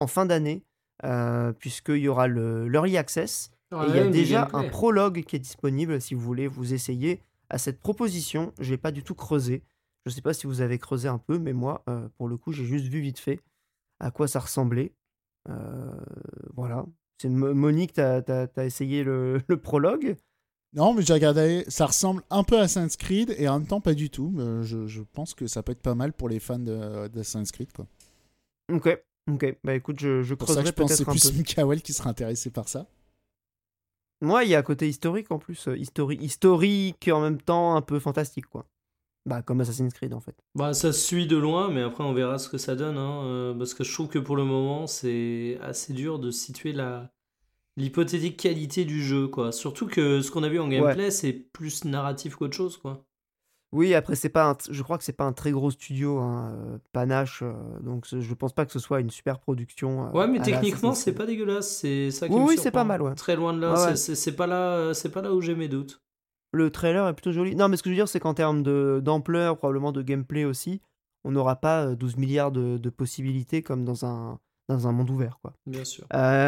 en fin d'année, puisqu'il y aura l'Early Access, et il y a Ouais, du déjà un gameplay. prologue qui est disponible si vous voulez vous essayer à cette proposition. Je n'ai pas du tout creusé. Je ne sais pas si vous avez creusé un peu, mais moi, pour le coup, j'ai juste vu vite fait à quoi ça ressemblait. Euh, voilà. C'est Monique, t'as essayé le prologue? Non, mais j'ai regardé, ça ressemble un peu à Assassin's Creed et en même temps pas du tout. Je pense que ça peut être pas mal pour les fans d'Assassin's Creed, quoi. Ok, ok. Bah écoute, je C'est pour ça que creuserai je pense que c'est peut-être un plus peu. Mikael qui sera intéressé par ça. Moi, il y a un côté historique en plus. Historique et en même temps un peu fantastique, quoi. Bah, comme Assassin's Creed en fait. Bah, ça se suit de loin, mais après on verra ce que ça donne, hein, parce que je trouve que pour le moment c'est assez dur de situer l'hypothétique qualité du jeu, quoi. Surtout que ce qu'on a vu en Ouais. gameplay, c'est plus narratif qu'autre chose, quoi. Oui, après, c'est pas je crois que c'est pas un très gros studio, hein, Panache, donc je pense pas que ce soit une super production Ouais, mais à la techniquement, Assassin's c'est Creed. pas dégueulasse, c'est ça qui Oui, me oui, c'est pas surprend. mal, ouais. Très loin de là, Ouais, ouais. c'est pas là où j'ai mes doutes. Le trailer est plutôt joli. Non, mais ce que je veux dire, c'est qu'en termes d'ampleur, probablement de gameplay aussi, on n'aura pas 12 milliards de possibilités comme dans un monde ouvert, quoi. Bien sûr.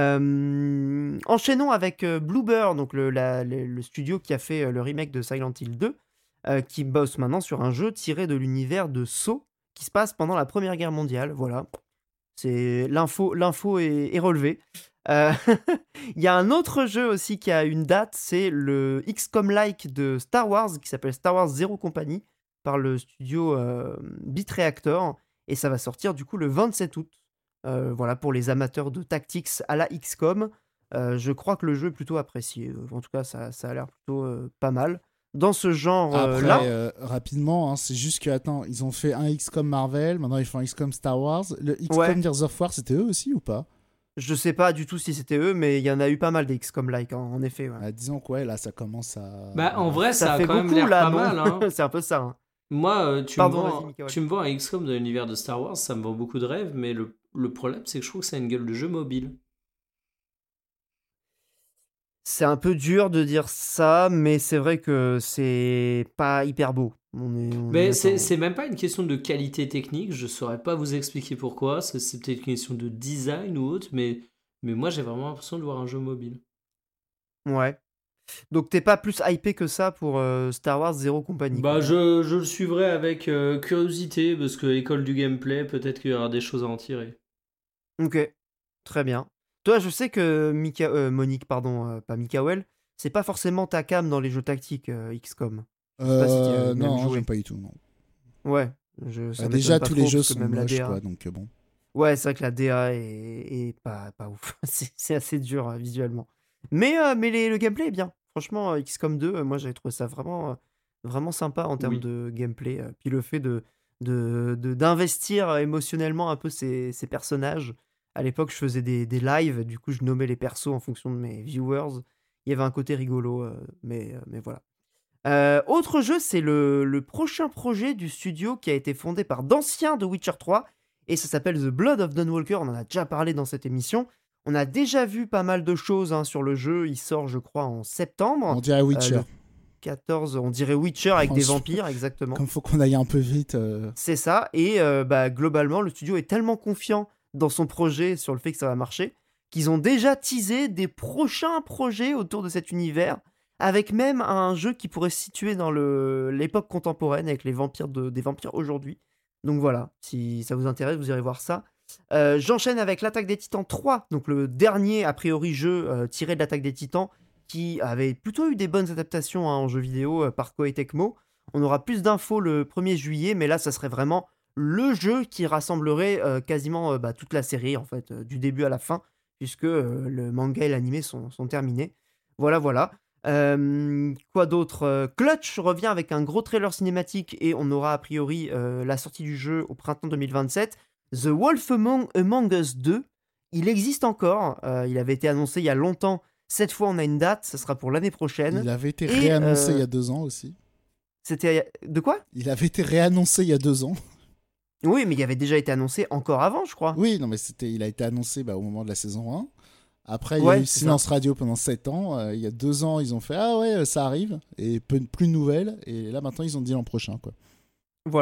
Enchaînons avec Bloober, donc le studio qui a fait le remake de Silent Hill 2, qui bosse maintenant sur un jeu tiré de l'univers de Saw, qui se passe pendant la Première Guerre mondiale. Voilà, c'est l'info est relevée. Euh, Il y a un autre jeu aussi qui a une date, c'est le XCOM-like de Star Wars, qui s'appelle Star Wars Zero Company, par le studio Beat Reactor, et ça va sortir du coup le 27 août. Voilà, pour les amateurs de tactics à la XCOM. Je crois que le jeu est plutôt apprécié. En tout cas, ça a l'air plutôt pas mal. Dans ce genre-là, Après, rapidement, hein, c'est juste que, attends, ils ont fait un XCOM Marvel, maintenant ils font un XCOM Star Wars. Le XCOM ouais, Gears of War, c'était eux aussi ou pas? je sais pas du tout si c'était eux, mais il y en a eu pas mal des XCOM-like, hein, en effet. Ouais. Disons que ouais, là ça commence Bah, en à... vrai, Ça ça a fait quand même beaucoup l'air là, pas non? mal, hein. C'est un peu ça. Hein. Moi, Pardon, vas-y, Mikael. tu me vends un XCOM de l'univers de Star Wars, ça me vend beaucoup de rêves, mais le problème, c'est que je trouve que ça a une gueule de jeu mobile. C'est un peu dur de dire ça, mais c'est vrai que c'est pas hyper beau. On est Mais d'accord. c'est même pas une question de qualité technique, je saurais pas vous expliquer pourquoi, c'est peut-être une question de design ou autre, mais moi j'ai vraiment l'impression de voir un jeu mobile. Ouais. Donc t'es pas plus hypé que ça pour Star Wars Zero Company, Bah, quoi. je le suivrai avec curiosité, parce que l'école du gameplay, peut-être qu'il y aura des choses à en tirer. Ok, très bien. Toi, je sais que Monique, pardon, pas Mikael, c'est pas forcément ta cam dans les jeux tactiques XCOM. Je sais pas si tu y as même Non, j'aime joué. pas du tout, non. Ouais, ça m'étonne Déjà, pas tous les trop, jeux parce que sont même la moches, DA. quoi, donc bon. Ouais, c'est vrai que la DA est pas ouf. C'est assez dur visuellement. Mais le gameplay est bien. Franchement, XCOM 2, moi j'avais trouvé ça vraiment sympa en termes Oui. de gameplay. Puis le fait d'investir émotionnellement un peu ces personnages. À l'époque, je faisais des lives, du coup, je nommais les persos en fonction de mes viewers. Il y avait un côté rigolo, mais voilà. Autre jeu, c'est le prochain projet du studio qui a été fondé par d'anciens de Witcher 3 et ça s'appelle The Blood of Dawnwalker. On en a déjà parlé dans cette émission. On a déjà vu pas mal de choses hein, sur le jeu. Il sort, je crois, en septembre. On dirait Witcher. Le 14, on dirait Witcher avec des vampires, exactement. Comme faut qu'on aille un peu vite. C'est ça. Et globalement, le studio est tellement confiant dans son projet, sur le fait que ça va marcher, qu'ils ont déjà teasé des prochains projets autour de cet univers, avec même un jeu qui pourrait se situer dans l'époque contemporaine, avec les vampires des vampires aujourd'hui. Donc voilà, si ça vous intéresse, vous irez voir ça. J'enchaîne avec l'Attaque des Titans 3, donc le dernier, a priori, jeu tiré de l'Attaque des Titans, qui avait plutôt eu des bonnes adaptations hein, en jeu vidéo par Koei Tecmo. On aura plus d'infos le 1er juillet, mais là, ça serait vraiment le jeu qui rassemblerait quasiment toute la série, en fait, du début à la fin, puisque le manga et l'animé sont terminés. Voilà, voilà. Quoi d'autre Clutch revient avec un gros trailer cinématique et on aura a priori la sortie du jeu au printemps 2027. The Wolf Among Us 2, il existe encore. Il avait été annoncé il y a longtemps. Cette fois, on a une date. Ça sera pour l'année prochaine. Il avait été Et, réannoncé il y a 2 ans aussi. C'était de quoi Il avait été réannoncé il y a 2 ans. Oui, mais il avait déjà été annoncé encore avant, je crois. Oui, non, mais il a été annoncé au moment de la saison 1. Après, il y a Ouais, eu c'est silence ça. radio pendant 7 ans. Il y a 2 ans, ils ont fait ah ouais, ça arrive. Et plus de nouvelles. Et là, maintenant, ils ont dit l'an prochain, quoi. Voilà.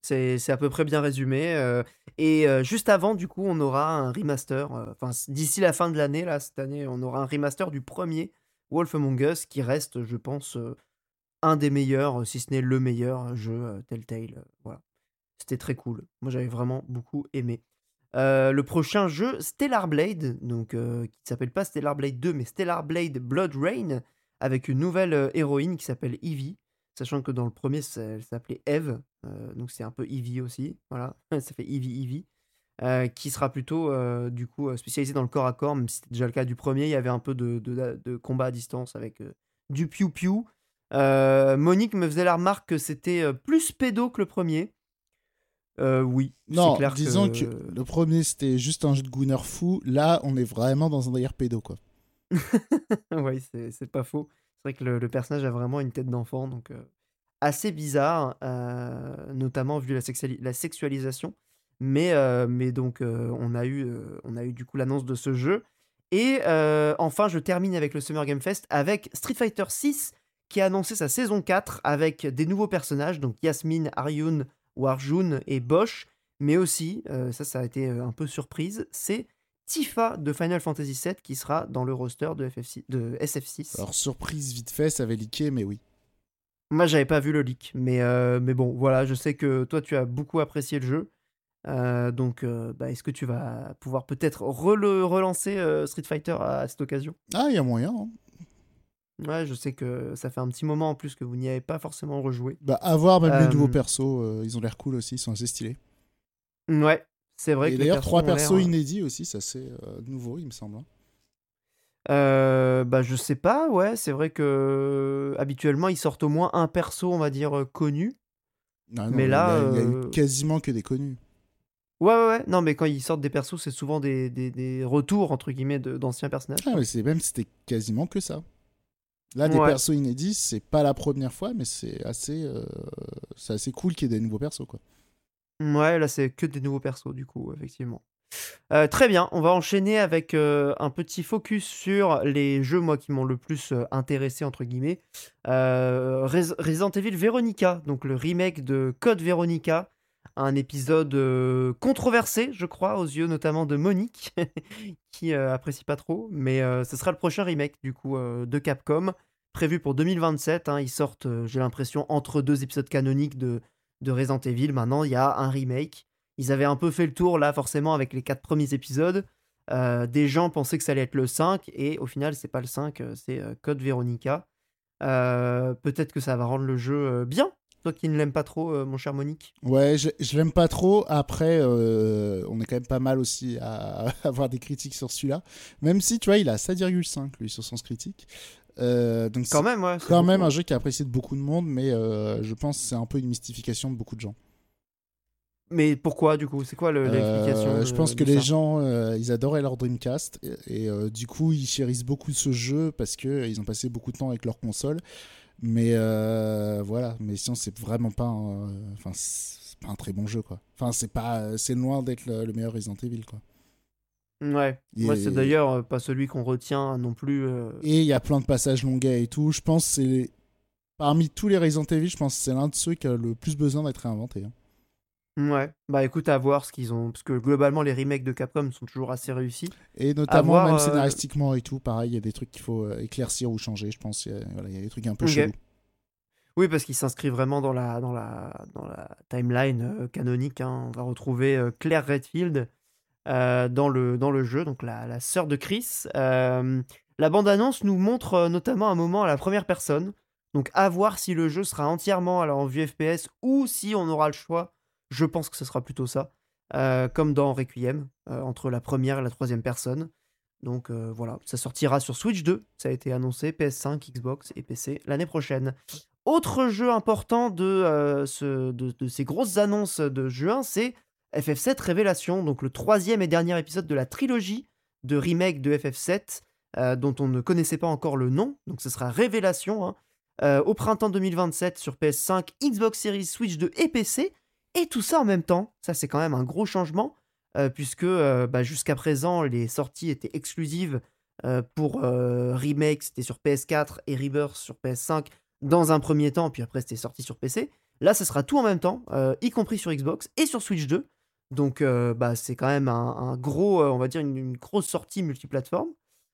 C'est à peu près bien résumé. Juste avant, du coup, on aura un remaster. Enfin, d'ici la fin de l'année, là, cette année, on aura un remaster du premier Wolf Among Us qui reste, je pense, un des meilleurs, si ce n'est le meilleur jeu Telltale. Voilà. C'était très cool. Moi, j'avais vraiment beaucoup aimé. Le prochain jeu, Stellar Blade, donc qui s'appelle pas Stellar Blade 2, mais Stellar Blade Blood Rain, avec une nouvelle héroïne qui s'appelle Evie, sachant que dans le premier, elle s'appelait Eve, donc c'est un peu Evie aussi, voilà, ça fait Evie, qui sera plutôt du coup spécialisée dans le corps à corps, même si c'était déjà le cas du premier, il y avait un peu de combat à distance avec du piou-piou. Monique me faisait la remarque que c'était plus pédo que le premier. Oui, c'est Non, clair disons que que... le premier c'était juste un jeu de Gunner fou. Là, on est vraiment dans un délire pédo, quoi. Oui, c'est pas faux. C'est vrai que le personnage a vraiment une tête d'enfant, donc assez bizarre, notamment vu la sexualisation. Mais donc, on a eu du coup l'annonce de ce jeu. Et enfin, je termine avec le Summer Game Fest avec Street Fighter 6 qui a annoncé sa saison 4 avec des nouveaux personnages, donc Yasmine, Aryun ou Arjun et Bosch. Mais aussi, ça a été un peu surprise, c'est Tifa de Final Fantasy VII qui sera dans le roster de SF6. Alors, surprise vite fait, ça avait leaké, mais oui. Moi, j'avais pas vu le leak, mais bon, voilà, je sais que toi, tu as beaucoup apprécié le jeu. Donc, bah, est-ce que tu vas pouvoir peut-être relancer Street Fighter à cette occasion? Ah, il y a moyen, hein. Ouais, je sais que ça fait un petit moment en plus que vous n'y avez pas forcément rejoué. Bah, à voir même les nouveaux Euh, persos, ils ont l'air cool aussi, ils sont assez stylés. ouais, c'est vrai Et que les d'ailleurs, persos 3 ont l'air. persos inédits aussi, ça c'est nouveau, il me semble, hein. Bah, je sais pas, ouais, c'est vrai que habituellement ils sortent au moins un perso, on va dire, connu. Ah non, Mais là, là, il y a eu quasiment que des connus. ouais, non, mais quand ils sortent des persos, c'est souvent des retours, entre guillemets, d'anciens personnages, Ah, quoi. mais c'était quasiment que ça. Là, des Ouais, persos inédits, c'est pas la première fois, mais c'est assez cool qu'il y ait des nouveaux persos, quoi. ouais, là, c'est que des nouveaux persos, du coup, effectivement. Très bien, on va enchaîner avec un petit focus sur les jeux, moi, qui m'ont le plus intéressé, entre guillemets. Resident Evil Veronica, donc le remake de Code Veronica, un épisode controversé, je crois, aux yeux notamment de Monique, qui apprécie pas trop, mais ce sera le prochain remake, du coup, de Capcom, prévu pour 2027. Hein. Ils sortent, j'ai l'impression, entre deux épisodes canoniques de Resident Evil. Maintenant, il y a un remake. Ils avaient un peu fait le tour, là, forcément, avec les 4 premiers épisodes. Des gens pensaient que ça allait être le 5, et au final, c'est pas le 5, c'est Code Veronica. Peut-être que ça va rendre le jeu bien. Toi qui ne l'aimes pas trop, mon cher Monique. Ouais, je l'aime pas trop. Après, on est quand même pas mal aussi à avoir des critiques sur celui-là. Même si, tu vois, il a 7,5 lui sur Sens Critique. Donc Quand c'est même, ouais, c'est quand même beaucoup. un jeu qui est apprécié de beaucoup de monde, mais je pense que c'est un peu une mystification de beaucoup de gens. Mais pourquoi, du coup? C'est quoi l'explication Je pense que de les ça? gens, ils adoraient leur Dreamcast et du coup, ils chérissent beaucoup ce jeu parce que ils ont passé beaucoup de temps avec leur console. Mais voilà, mais sinon c'est vraiment pas, enfin c'est pas un très bon jeu quoi. Enfin c'est loin d'être le meilleur Resident Evil quoi. Ouais, moi, c'est Et d'ailleurs pas celui qu'on retient non plus. il y a plein de passages longuets et tout. Je pense que c'est parmi tous les Resident Evil, je pense que c'est l'un de ceux qui a le plus besoin d'être réinventé, hein. Ouais, bah écoute, à voir ce qu'ils ont. Parce que globalement, les remakes de Capcom sont toujours assez réussis. Et À notamment voir. même scénaristiquement et tout, pareil, il y a des trucs qu'il faut éclaircir ou changer. Je pense, voilà, il y a des trucs un peu chelous. Ok. Oui, parce qu'il s'inscrit vraiment dans la timeline canonique. Hein. On va retrouver Claire Redfield dans le jeu, donc la sœur de Chris. La bande-annonce nous montre notamment un moment à la première personne. Donc à voir si le jeu sera entièrement alors, en vue FPS ou si on aura le choix. Je pense que ce sera plutôt ça. Comme dans Requiem, entre la première et la troisième personne. Donc voilà, ça sortira sur Switch 2. Ça a été annoncé, PS5, Xbox et PC l'année prochaine. Autre jeu important de ces grosses annonces de juin, c'est FF7 Révélation, donc le troisième et dernier épisode de la trilogie de remake de FF7, dont on ne connaissait pas encore le nom, donc ce sera Révélation, hein, au printemps 2027 sur PS5, Xbox Series, Switch 2 et PC, et tout ça en même temps. Ça, c'est quand même un gros changement, puisque bah, jusqu'à présent, les sorties étaient exclusives pour remake, c'était sur PS4 et Rebirth sur PS5 dans un premier temps, puis après c'était sorti sur PC. Là, ça sera tout en même temps, y compris sur Xbox et sur Switch 2. Donc, c'est quand même un gros, on va dire une grosse sortie multiplateforme.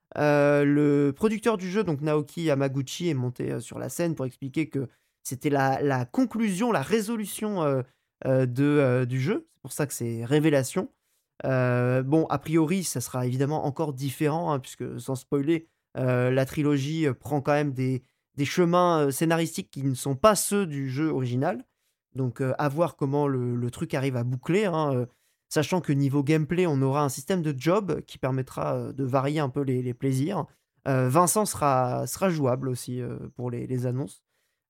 Le producteur du jeu, donc Naoki Yamaguchi, est monté sur la scène pour expliquer que c'était la conclusion, la résolution du jeu. C'est pour ça que c'est révélation. Bon, a priori, ça sera évidemment encore différent, hein, puisque sans spoiler, la trilogie prend quand même des chemins scénaristiques qui ne sont pas ceux du jeu original. Donc, à voir comment le truc arrive à boucler, hein, sachant que niveau gameplay, on aura un système de job qui permettra de varier un peu les plaisirs. Vincent sera jouable aussi pour les annonces.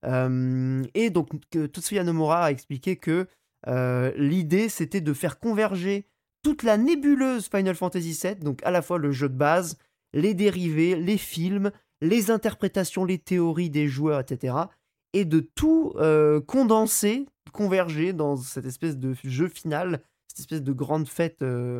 Et donc, Tetsuya Nomura a expliqué que l'idée, c'était de faire converger toute la nébuleuse Final Fantasy VII, donc à la fois le jeu de base, les dérivés, les films, les interprétations, les théories des joueurs, etc. Et de tout condenser, converger dans cette espèce de jeu final, cette espèce de grande fête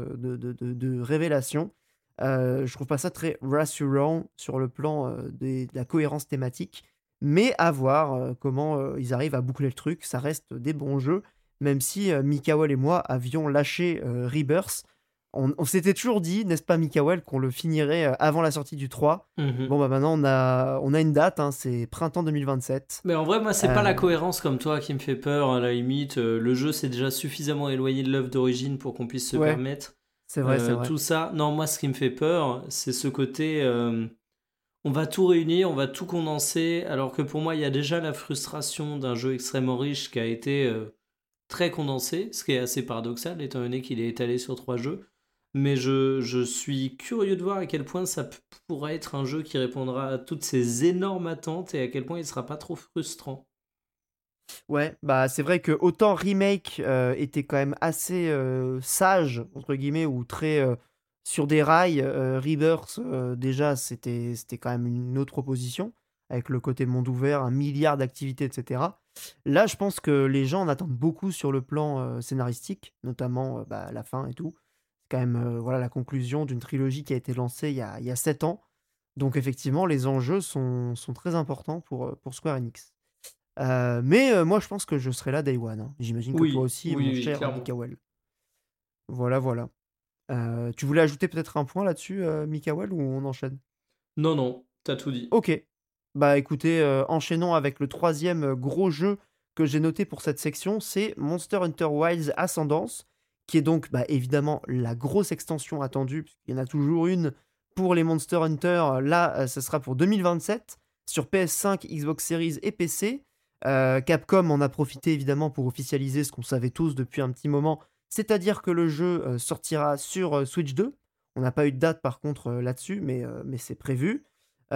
de révélation. Je trouve pas ça très rassurant sur le plan de la cohérence thématique, mais à voir comment ils arrivent à boucler le truc. Ça reste des bons jeux, même si Mikael et moi avions lâché Rebirth. On s'était toujours dit, n'est-ce pas Mikael, qu'on le finirait avant la sortie du 3. Mhm. Bon, bah maintenant on a une date, hein, c'est printemps 2027. Mais en vrai, moi, c'est pas la Euh, cohérence comme toi qui me fait peur, à la limite. Le jeu, c'est déjà suffisamment éloigné de l'œuvre d'origine pour qu'on puisse se ouais, permettre c'est vrai, c'est vrai. tout ça. Non, moi, ce qui me fait peur, c'est ce côté on va tout réunir, on va tout condenser, alors que pour moi, il y a déjà la frustration d'un jeu extrêmement riche qui a été très condensé, ce qui est assez paradoxal, étant donné qu'il est étalé sur 3 jeux. Mais je suis curieux de voir à quel point ça pourra être un jeu qui répondra à toutes ces énormes attentes et à quel point il sera pas trop frustrant. Ouais, bah c'est vrai que autant Remake était quand même assez sage, entre guillemets, ou très sur des rails, Rebirth, déjà, c'était quand même une autre proposition, avec le côté monde ouvert, 1 milliard d'activités, etc. Là, je pense que les gens en attendent beaucoup sur le plan scénaristique, notamment la fin et tout. C'est quand même voilà, la conclusion d'une trilogie qui a été lancée il y a 7 ans. Donc effectivement, les enjeux sont très importants pour Square Enix. Mais moi, je pense que je serai là day one, hein. J'imagine que toi Oui, aussi, oui, mon oui, cher clairement. Mikael. Voilà, voilà. Tu voulais ajouter peut-être un point là-dessus, Mikael, ou on enchaîne? Non, non, t'as tout dit. Ok. Bah écoutez, enchaînons avec le troisième gros jeu que j'ai noté pour cette section, c'est Monster Hunter Wilds Ascendance, qui est donc évidemment la grosse extension attendue, puisqu'il y en a toujours une pour les Monster Hunter. Là, ça sera pour 2027 sur PS5, Xbox Series et PC. Capcom en a profité évidemment pour officialiser ce qu'on savait tous depuis un petit moment, c'est-à-dire que le jeu sortira sur Switch 2. On n'a pas eu de date par contre là-dessus, mais c'est prévu.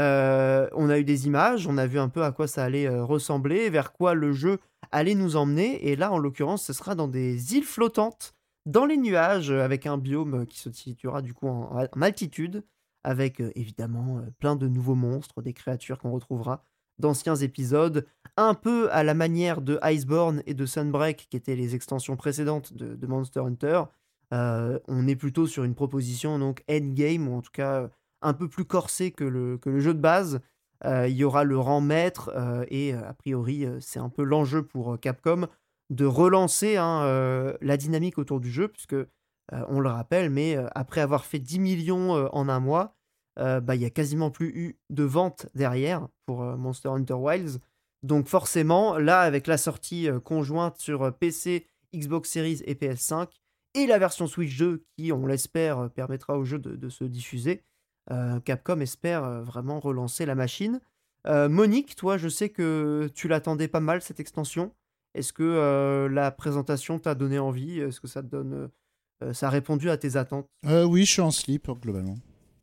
On a eu des images, on a vu un peu à quoi ça allait ressembler, vers quoi le jeu allait nous emmener. Et là, en l'occurrence, ce sera dans des îles flottantes, dans les nuages, avec un biome qui se situera du coup en altitude, avec évidemment plein de nouveaux monstres, des créatures qu'on retrouvera d'anciens épisodes, un peu à la manière de Iceborne et de Sunbreak, qui étaient les extensions précédentes de Monster Hunter. On est plutôt sur une proposition donc endgame, ou en tout cas un peu plus corsé que le jeu de base. Il y aura le rang maître et a priori c'est un peu l'enjeu pour Capcom de relancer hein, la dynamique autour du jeu, puisque on le rappelle, mais après avoir fait 10 millions en un mois, il y a quasiment plus eu de ventes derrière pour Monster Hunter Wilds. Donc forcément, là, avec la sortie conjointe sur PC, Xbox Series et PS5, et la version Switch 2 qui, on l'espère, permettra au jeu de se diffuser, Capcom espère vraiment relancer la machine. Monique, toi, je sais que tu l'attendais pas mal, cette extension. Est-ce que la présentation t'a donné envie? Est-ce que ça te donne, ça a répondu à tes attentes? Oui, je suis en slip, globalement.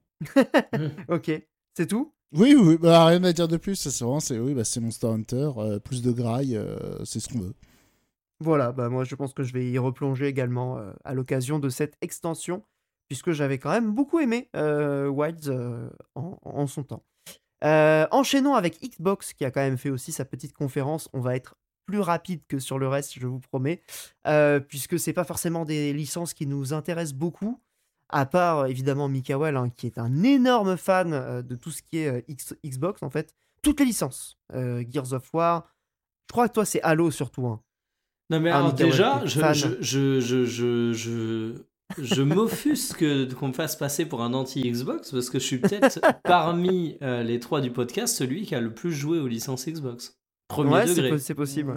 Ok, c'est tout? Oui, oui, bah, rien à dire de plus. C'est vraiment, oui, c'est Monster Hunter, plus de graille, c'est ce qu'on veut. Voilà, moi je pense que je vais y replonger également à l'occasion de cette extension, puisque j'avais quand même beaucoup aimé Wilds en son temps. Enchaînons avec Xbox, qui a quand même fait aussi sa petite conférence. On va être plus rapide que sur le reste, je vous promets, puisque c'est pas forcément des licences qui nous intéressent beaucoup, à part évidemment Mikael, hein, qui est un énorme fan de tout ce qui est Xbox en fait. Toutes les licences, Gears of War, Je crois que toi, c'est Halo surtout. Hein. Non mais Ah, alors Mikael, déjà, t'es je, fan. je, je, je, je, je, je m'offusque qu'on me fasse passer pour un anti-Xbox parce que je suis peut-être parmi les 3 du podcast celui qui a le plus joué aux licences Xbox. Premier Ouais, degré. c'est possible.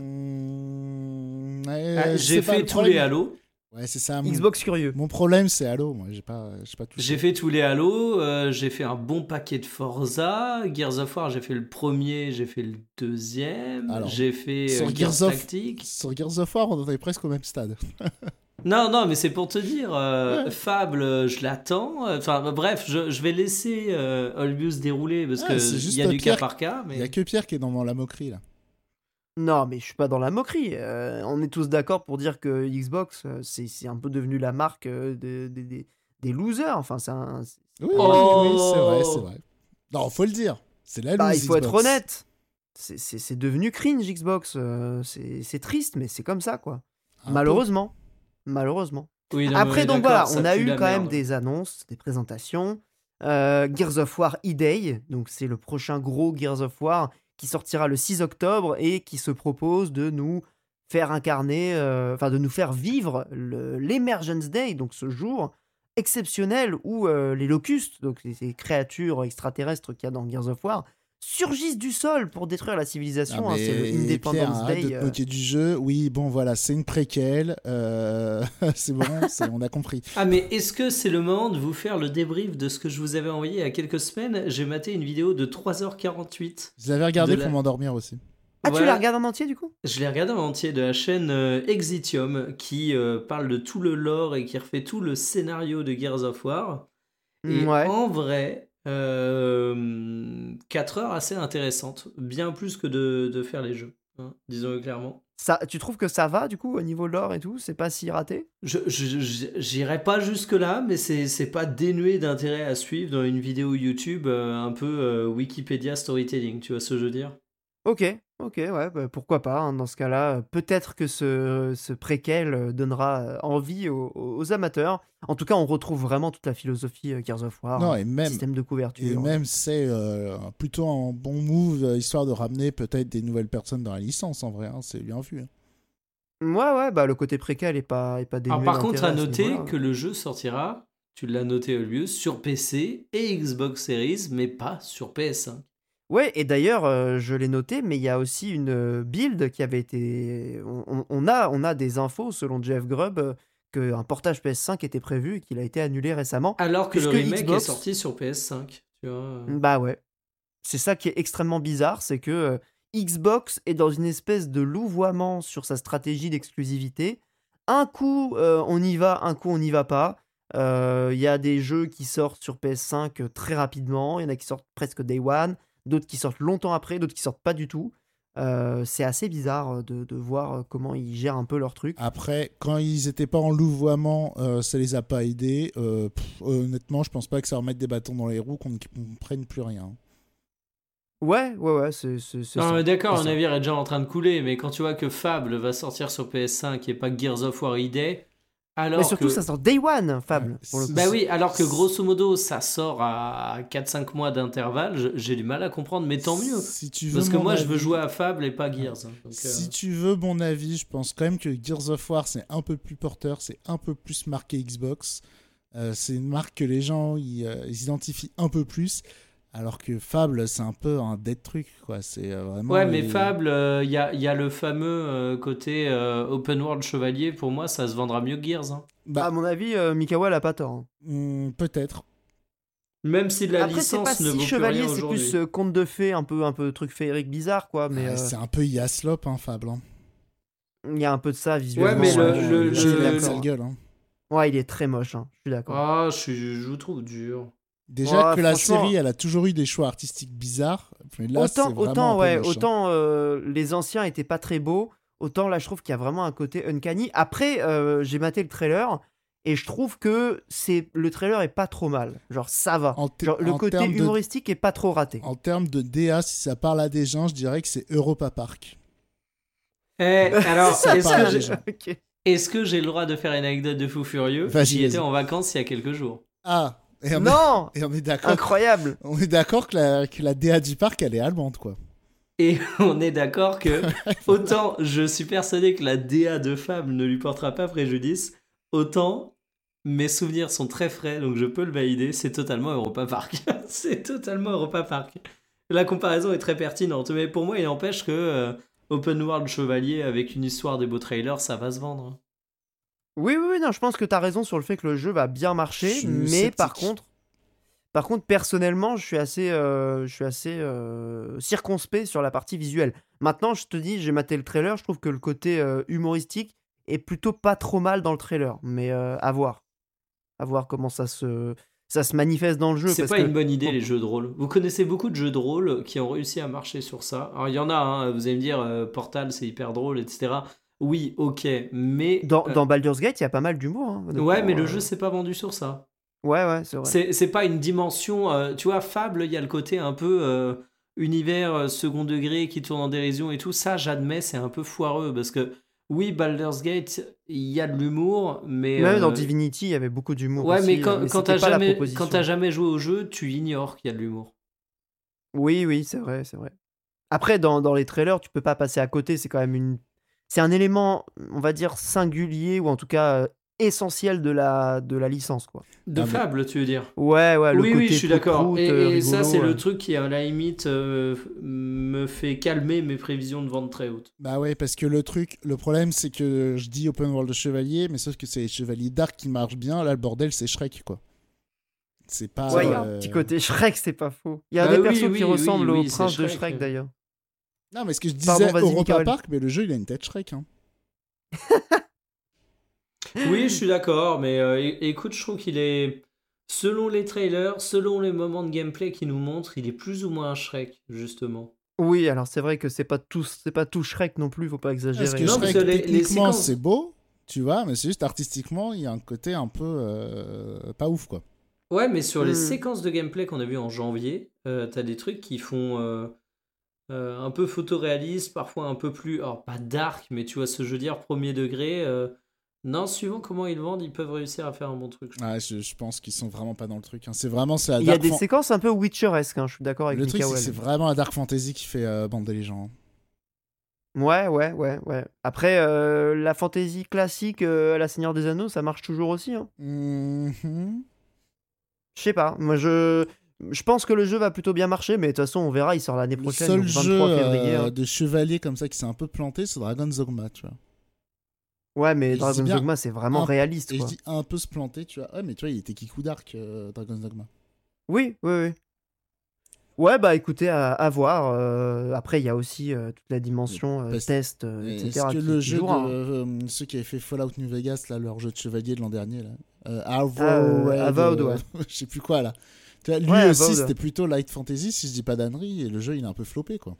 J'ai fait tous les Halo. Ouais, c'est ça. Xbox curieux. Mon problème, c'est Halo. Moi, j'ai pas touché. J'ai fait tous les Halo, j'ai fait un bon paquet de Forza, Gears of War, j'ai fait le premier, j'ai fait le deuxième, Alors, j'ai fait sur Gears Gears of- Tactics. Sur Gears of War, on en est presque au même stade. Non, mais c'est pour te dire, Ouais. Fable, je l'attends. Enfin, bref, je vais laisser Olbius dérouler parce Ouais, que c'est juste il y a du Pierre- cas par cas. Il y a Mais... que Pierre qui est dans la moquerie là. Non, mais je suis pas dans la moquerie. On est tous d'accord pour dire que Xbox, c'est un peu devenu la marque des losers. Enfin, Oui, Oh. oui, c'est vrai. Non, faut le dire. C'est la bah, loose, il faut être Xbox. honnête. C'est devenu cringe Xbox. C'est triste, mais c'est comme ça, quoi. Un peu. Malheureusement. Oui, non, mais Après, on est donc d'accord, voilà, ça on a pue eu la quand même merde. des annonces, des présentations. Gears of War E-Day, donc c'est le prochain gros Gears of War qui sortira le 6 octobre et qui se propose de nous faire incarner, de nous faire vivre l'Emergence Day, donc ce jour exceptionnel où les locustes, donc ces créatures extraterrestres qu'il y a dans Gears of War, surgissent du sol pour détruire la civilisation. Ah, C'est le mais Independence Pierre, arrête de Day. te moquer du jeu. Oui, bon, voilà, c'est une préquelle. C'est bon, on a compris. Ah, mais est-ce que c'est le moment de vous faire le débrief de ce que je vous avais envoyé il y a quelques semaines? J'ai maté une vidéo de 3h48. Je l'avais regardé De pour la- m'endormir aussi. Ah, tu Voilà. la regardes en entier du coup? Je l'ai regardé en entier de la chaîne Exitium qui parle de tout le lore et qui refait tout le scénario de Gears of War. Et Ouais. en vrai, 4 heures assez intéressantes, bien plus que de faire les jeux, hein, disons-le clairement. Tu trouves que ça va du coup au niveau lore et tout? C'est pas si raté? J'irai pas jusque-là, mais c'est pas dénué d'intérêt à suivre dans une vidéo YouTube un peu Wikipédia storytelling, tu vois ce que je veux dire? Ok, ouais, bah, pourquoi pas, hein, dans ce cas-là. Peut-être que ce préquel donnera envie aux amateurs. En tout cas, on retrouve vraiment toute la philosophie Gears of War, Non, et même, système de couverture. c'est plutôt un bon move, histoire de ramener peut-être des nouvelles personnes dans la licence, en vrai. Hein, c'est bien vu. Hein. Ouais, bah le côté préquel est pas dénué Alors par contre, à d'intérêt ce noter niveau-là. que le jeu sortira, tu l'as noté Olbius, sur PC et Xbox Series, mais pas sur PS5. Ouais, et d'ailleurs, je l'ai noté, mais il y a aussi une build qui avait été. On a des infos selon Jeff Grubb qu'un portage PS5 était prévu et qu'il a été annulé récemment. Alors que le Puisque remake Xbox- est sorti sur PS5, tu vois. Bah ouais. C'est ça qui est extrêmement bizarre, c'est que Xbox est dans une espèce de louvoiement sur sa stratégie d'exclusivité. Un coup, on y va, un coup, on n'y va pas. Il y a des jeux qui sortent sur PS5 très rapidement, il y en a qui sortent presque day one, d'autres qui sortent longtemps après, d'autres qui sortent pas du tout. C'est assez bizarre de voir comment ils gèrent un peu leur truc. Après, quand ils étaient pas en louvoiement, ça les a pas aidés. Honnêtement, je pense pas que ça remette des bâtons dans les roues, qu'on ne prenne plus rien. Ouais, c'est Non, ça. mais d'accord, C'est un ça. navire est déjà en train de couler, mais quand tu vois que Fable va sortir sur PS5 et pas Gears of War E-Day, alors Mais surtout, que... ça sort day one, Fable, Ouais, pour le coup. Bah oui, alors que grosso modo, ça sort à 4-5 mois d'intervalle, j'ai du mal à comprendre, mais tant mieux. Si tu veux Parce que mon moi, je veux avis- jouer à Fable et pas Gears. hein, donc, Si tu veux mon avis, je pense quand même que Gears of War, c'est un peu plus porteur, c'est un peu plus marqué Xbox. C'est une marque que les gens ils identifient un peu plus, alors que Fable, c'est un peu un dead truc, quoi. C'est vraiment. Ouais, mais Fable, il y a le fameux côté open world chevalier, pour moi, ça se vendra mieux que Gears. hein. À mon avis, Mikawa, elle a pas tort. hein. Peut-être. Même si la Après, c'est pas licence ne vaut si plus chevalier, rien c'est aujourd'hui. plus conte de fées, un peu truc féerique bizarre, quoi. Mais Ouais, c'est un peu Yaslop, hein, Fable. Hein. il y a un peu de ça visuellement. Ouais, mais Le jeu, il a une d'accord. sale gueule. Hein. Ouais, il est très moche, hein, je suis d'accord. Ah, je vous trouve dur. Déjà Ouais, que la franchement- série, elle a toujours eu des choix artistiques bizarres. Mais là, c'est vraiment autant, un peu moche, hein. autant les anciens étaient pas très beaux, autant là, je trouve qu'il y a vraiment un côté uncanny. Après, j'ai maté le trailer et je trouve que le trailer est pas trop mal. Genre, ça va. Genre, le En côté termes de- humoristique est pas trop raté. En termes de DA, si ça parle à des gens, je dirais que c'est Europa Park. Alors, Ça est-ce parle que à des j'ai- gens. Ok. est-ce que j'ai le droit de faire une anecdote de fou furieux? Vas-y, J'y étais vas-y. en vacances il y a quelques jours. Ah, et on, Non et on est d'accord. Incroyable On est d'accord que la DA du parc, elle est allemande, quoi. Et on est d'accord que autant je suis persuadé que la DA de Fable ne lui portera pas préjudice, autant mes souvenirs sont très frais, donc je peux le valider, c'est totalement Europa Park. C'est totalement Europa Park. La comparaison est très pertinente, mais pour moi, il n'empêche que Open World Chevalier avec une histoire des beaux trailers, ça va se vendre. Oui, oui, oui, non, je pense que t'as raison sur le fait que le jeu va bien Je marcher, suis mais sceptique. par contre, personnellement, je suis assez circonspect sur la partie visuelle. Maintenant, je te dis, j'ai maté le trailer, je trouve que le côté humoristique est plutôt pas trop mal dans le trailer, mais à voir comment ça se manifeste dans le jeu, C'est parce pas une que bonne idée bon, les jeux de rôle. Vous connaissez beaucoup de jeux de rôle qui ont réussi à marcher sur ça. Alors il y en a, hein, vous allez me dire Portal c'est hyper drôle, etc. Oui, ok, mais dans Baldur's Gate, il y a pas mal d'humour, hein, ouais, mais honnêtement. le jeu c'est pas vendu sur ça. Ouais, ouais, c'est vrai. C'est pas une dimension. Tu vois, Fable, il y a le côté un peu univers second degré qui tourne en dérision et tout. Ça, j'admets, c'est un peu foireux parce que oui, Baldur's Gate, il y a de l'humour, mais Même dans Divinity, il y avait beaucoup d'humour ouais, mais aussi, mais quand c'était pas la quand t'as proposition. jamais joué au jeu, tu ignores qu'il y a de l'humour. Oui, oui, c'est vrai, c'est vrai. Après, dans les trailers, tu peux pas passer à côté. C'est un élément, on va dire, singulier ou en tout cas essentiel de la licence, quoi. De Ah, mais Fable, tu veux dire? Ouais, ouais, le Oui, oui, je côté suis d'accord. prout-prout, Et ça, c'est rigolo. le truc qui, à la limite, me fait calmer mes prévisions de vente très hautes. Bah ouais, parce que le problème, c'est que je dis open world de chevalier, mais sauf que c'est les chevaliers dark qui marchent bien. Là, le bordel, c'est Shrek, quoi. C'est pas. Ouais, il y a un petit côté Shrek, c'est pas faux. Il y a Bah des oui, persos qui oui, oui, ressemblent au oui, c'est prince de Shrek. Shrek, d'ailleurs. Non, mais ce que je Pardon, disais, vas-y, Europa Mikael. Park, mais le jeu, il a une tête Shrek. Hein. Oui, je suis d'accord, mais écoute, je trouve qu'il est. Selon les trailers, selon les moments de gameplay qu'il nous montre, il est plus ou moins un Shrek, justement. Oui, alors c'est vrai que c'est pas tout Shrek non plus, faut pas Parce que exagérer. Non, parce que Shrek, les techniquement, c'est séquences. beau, tu vois, mais c'est juste artistiquement, il y a un côté un peu pas ouf, quoi. Ouais, mais sur les Hmm. séquences de gameplay qu'on a vues en janvier, t'as des trucs qui font un peu photoréaliste, parfois un peu plus. Alors, pas dark, mais tu vois, ce jeu dire premier degré. Non, suivant comment ils le vendent, ils peuvent réussir à faire un bon truc, je Ouais, pense. je pense qu'ils sont vraiment pas dans le truc. Hein. C'est la Il y a dark des séquences un peu Witcheresque, hein, je suis d'accord avec Le truc, c'est que Mikael. c'est vraiment la dark fantasy qui fait bander les gens. Ouais, ouais, ouais, ouais. Après, la fantasy classique, la Seigneur des Anneaux, ça marche toujours aussi, hein. Mhm. Je sais pas. Je pense que le jeu va plutôt bien marcher, mais de toute façon, on verra. Il sort l'année Le prochaine, seul donc jeu 23 février, hein. de chevalier comme ça qui s'est un peu planté, c'est Dragon's Dogma, tu vois. Ouais, mais Et je dis Dragon's bien Dogma, c'est vraiment un, réaliste, et je quoi. dis un peu se planter, tu vois. Ouais, mais tu vois, il était Kiku Dark, Dragon's Dogma. Oui, oui, oui. Ouais, bah écoutez, à voir. Après, il y a aussi toute la Mais dimension parce- test, Est-ce etc., que le qui jeu de jouera, hein. ceux qui avaient fait Fallout New Vegas, là, leur jeu de chevalier de l'an dernier, là, Ah, Arrowhead, Avowed, ouais. je sais plus quoi, là. Tu vois, Ouais, lui aussi, Avowed. c'était plutôt light fantasy, si je dis pas d'ânerie, et le jeu, il a un peu floppé, quoi.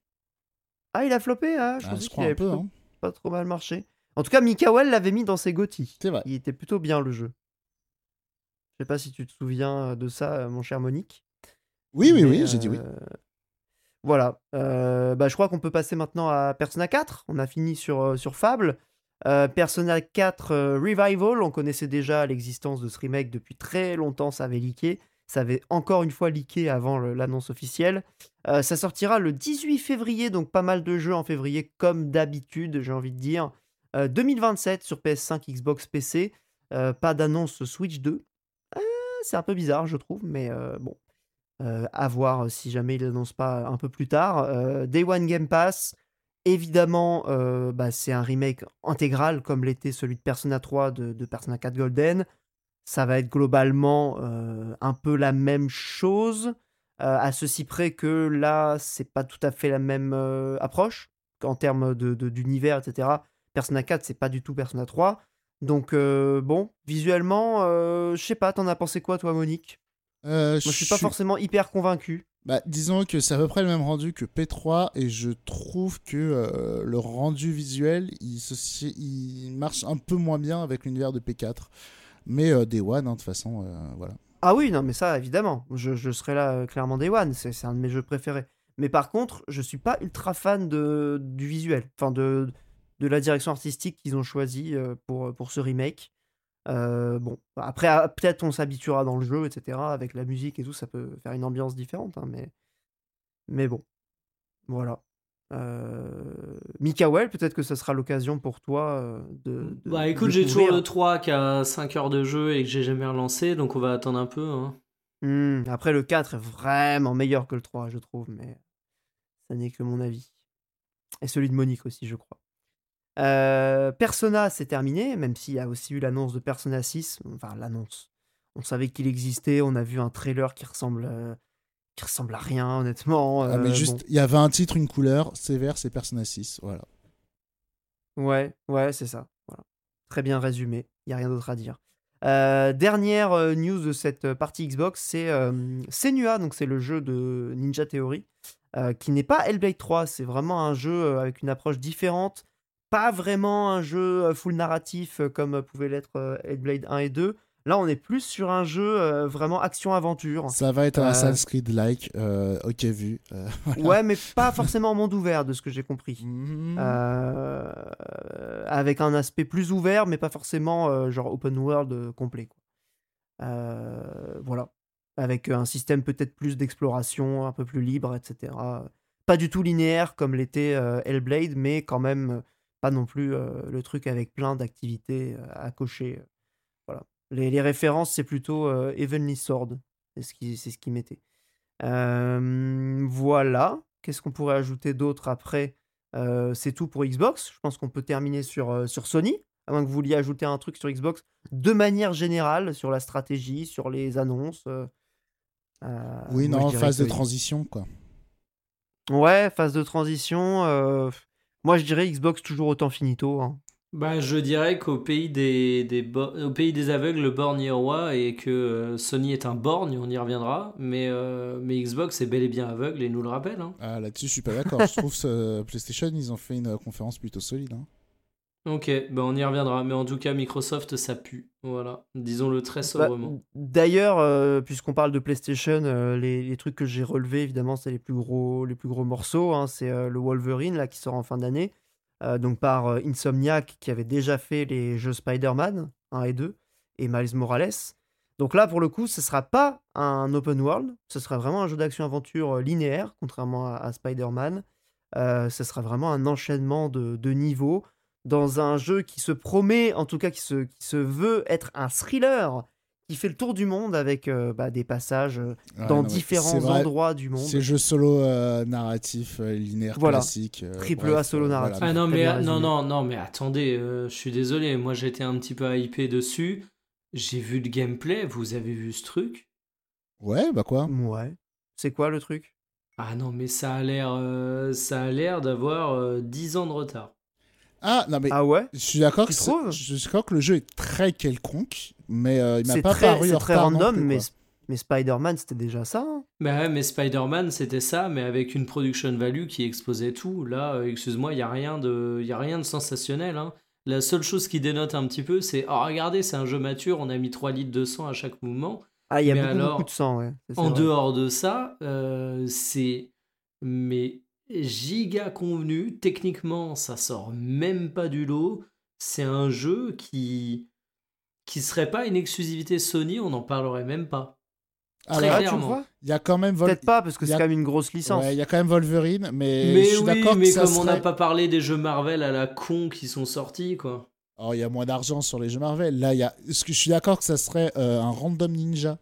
Ah, il a floppé, hein. Je Ah, je pensais qu'il crois un avait peu, plutôt hein. pas trop mal marché. En tout cas, Mikael l'avait mis dans ses GOTY. C'est vrai. Il était plutôt bien, le jeu. Je sais pas si tu te souviens de ça, mon cher Monique. Oui, oui, Mais oui, j'ai dit oui. voilà. Bah, je crois qu'on peut passer maintenant à Persona 4. On a fini sur Fable. Persona 4 Revival, on connaissait déjà l'existence de ce remake depuis très longtemps, ça avait leaké. Ça avait encore une fois leaké avant l'annonce officielle. Ça sortira le 18 février, donc pas mal de jeux en février, comme d'habitude, j'ai envie de dire. 2027 sur PS5, Xbox, PC. Pas d'annonce Switch 2. C'est un peu bizarre, je trouve, mais bon. À voir si jamais il l'annonce pas un peu plus tard. Day One Game Pass, évidemment, bah, c'est un remake intégral comme l'était celui de Persona 3 de Persona 4 Golden. Ça va être globalement un peu la même chose, à ceci près que là, c'est pas tout à fait la même approche en termes d'univers, etc. Persona 4, c'est pas du tout Persona 3. Donc, bon, visuellement, je sais pas, t'en as pensé quoi, toi, Monique? Je Moi, je suis pas suis. forcément hyper convaincu. Bah, disons que c'est à peu près le même rendu que P3 et je trouve que le rendu visuel il marche un peu moins bien avec l'univers de P4. Mais Day One, hein, de toute façon, voilà. Ah oui, non, mais ça, évidemment. Je serai là clairement Day One. C'est un de mes jeux préférés. Mais par contre, je suis pas ultra fan du visuel. Enfin, de la direction artistique qu'ils ont choisie pour ce remake. Bon, après, peut-être on s'habituera dans le jeu, etc. Avec la musique et tout, ça peut faire une ambiance différente, hein, mais bon, voilà. Mikael, peut-être que ça sera l'occasion pour toi Bah de écoute, j'ai toujours le découvrir. 3 qui a 5 heures de jeu et que j'ai jamais relancé, donc on va attendre un peu, hein. Après, le 4 est vraiment meilleur que le 3, je trouve, mais ça n'est que mon avis. Et celui de Monique aussi, je crois. Persona, c'est terminé, même s'il y a aussi eu l'annonce de Persona 6. Enfin, l'annonce. On savait qu'il existait, on a vu un trailer qui ressemble à rien, honnêtement. Ah, mais juste, Bon, il y avait un titre, une couleur, sévère, c'est Persona 6. Voilà. ouais, c'est ça. Voilà. Très bien résumé, il n'y a rien d'autre à dire. Dernière news de cette partie Xbox, c'est Senua, donc c'est le jeu de Ninja Theory, qui n'est pas Hellblade 3, c'est vraiment un jeu avec une approche différente, pas vraiment un jeu full narratif comme pouvait l'être Hellblade 1 et 2. Là, on est plus sur un jeu vraiment action-aventure. Ça va être un Euh, Assassin's Creed-like. Ok, vu. Voilà. ouais, mais pas forcément en monde ouvert, de ce que j'ai compris. Mhm. Euh, avec un aspect plus ouvert, mais pas forcément genre open world complet, quoi. Voilà. Avec un système peut-être plus d'exploration, un peu plus libre, etc. Pas du tout linéaire comme l'était Hellblade, mais quand même pas non plus le truc avec plein d'activités à cocher. Voilà. Les références, c'est plutôt Heavenly Sword. C'est ce qui mettait. Voilà. Qu'est-ce qu'on pourrait ajouter d'autre après? C'est tout pour Xbox. Je pense qu'on peut terminer sur Sony, à moins que vous vouliez ajouter un truc sur Xbox de manière générale, sur la stratégie, sur les annonces. Oui, Moi, je non, dirais phase que de transition, quoi. ouais, phase de transition. Moi, je dirais Xbox toujours autant finito, hein. Bah, je dirais qu'au pays au pays des aveugles, le borgne est roi et que Sony est un borgne, on y reviendra, mais Xbox est bel et bien aveugle et nous le rappelle, hein. Ah, là-dessus, je suis pas d'accord. Je trouve que PlayStation, ils ont fait une conférence plutôt solide. Hein. Ok, bah on y reviendra, mais en tout cas, Microsoft, ça pue. Voilà, disons-le très Bah, sobrement. d'ailleurs, puisqu'on parle de PlayStation, les trucs que j'ai relevés, évidemment, c'est les plus gros morceaux, hein. C'est le Wolverine là, qui sort en fin d'année, donc par Insomniac, qui avait déjà fait les jeux Spider-Man 1 et 2, et Miles Morales. Donc là, pour le coup, ce sera pas un open world, ce sera vraiment un jeu d'action-aventure linéaire, contrairement à Spider-Man. Ce sera vraiment un enchaînement de niveaux dans un jeu qui se promet, en tout cas qui se veut être un thriller qui fait le tour du monde avec des passages Ouais, dans non, mais c'est différents vrai. endroits du Ces monde. jeux solo narratif, linéaire, Voilà, classique. triple A Bref, solo voilà. Ah narratif, non, très bien non, résumé. non, non, mais attendez, je suis désolé, moi j'étais un petit peu hypé dessus. J'ai vu le gameplay, vous avez vu ce truc? Ouais, bah quoi? Ouais. C'est quoi le truc? Ah non, mais ça a l'air d'avoir 10 ans de retard. Ah, non, mais Ah ouais? je suis d'accord Tu trouves? je suis d'accord que le jeu est très quelconque, mais il m'a pas paru en C'est très retard non random, plus, quoi. mais Spider-Man, c'était déjà ça, hein. Bah ouais, mais Spider-Man, c'était ça, mais avec une production value qui exposait tout. Là, excuse-moi, y a rien de sensationnel, hein. La seule chose qui dénote un petit peu, c'est oh, regardez, c'est un jeu mature, on a mis 3 litres de sang à chaque mouvement. Ah, il y a Mais beaucoup de alors, sang, ouais, c'est en vrai. dehors de ça, c'est mais giga convenu. Techniquement, ça sort même pas du lot. C'est un jeu qui serait pas une exclusivité Sony, on n'en parlerait même pas. Très Alors, Ah, tu clairement. crois? il y a quand même Peut-être pas, parce que il y c'est a... quand même une grosse Ouais, il licence. y a quand même Wolverine, mais je Mais suis oui, d'accord que mais ça comme on n'a serait. pas parlé des jeux Marvel à la con qui sont sortis, quoi. Oh, il y a moins d'argent sur les jeux Marvel. Là, il y a. Est-ce que je suis d'accord que ça serait un random ninja,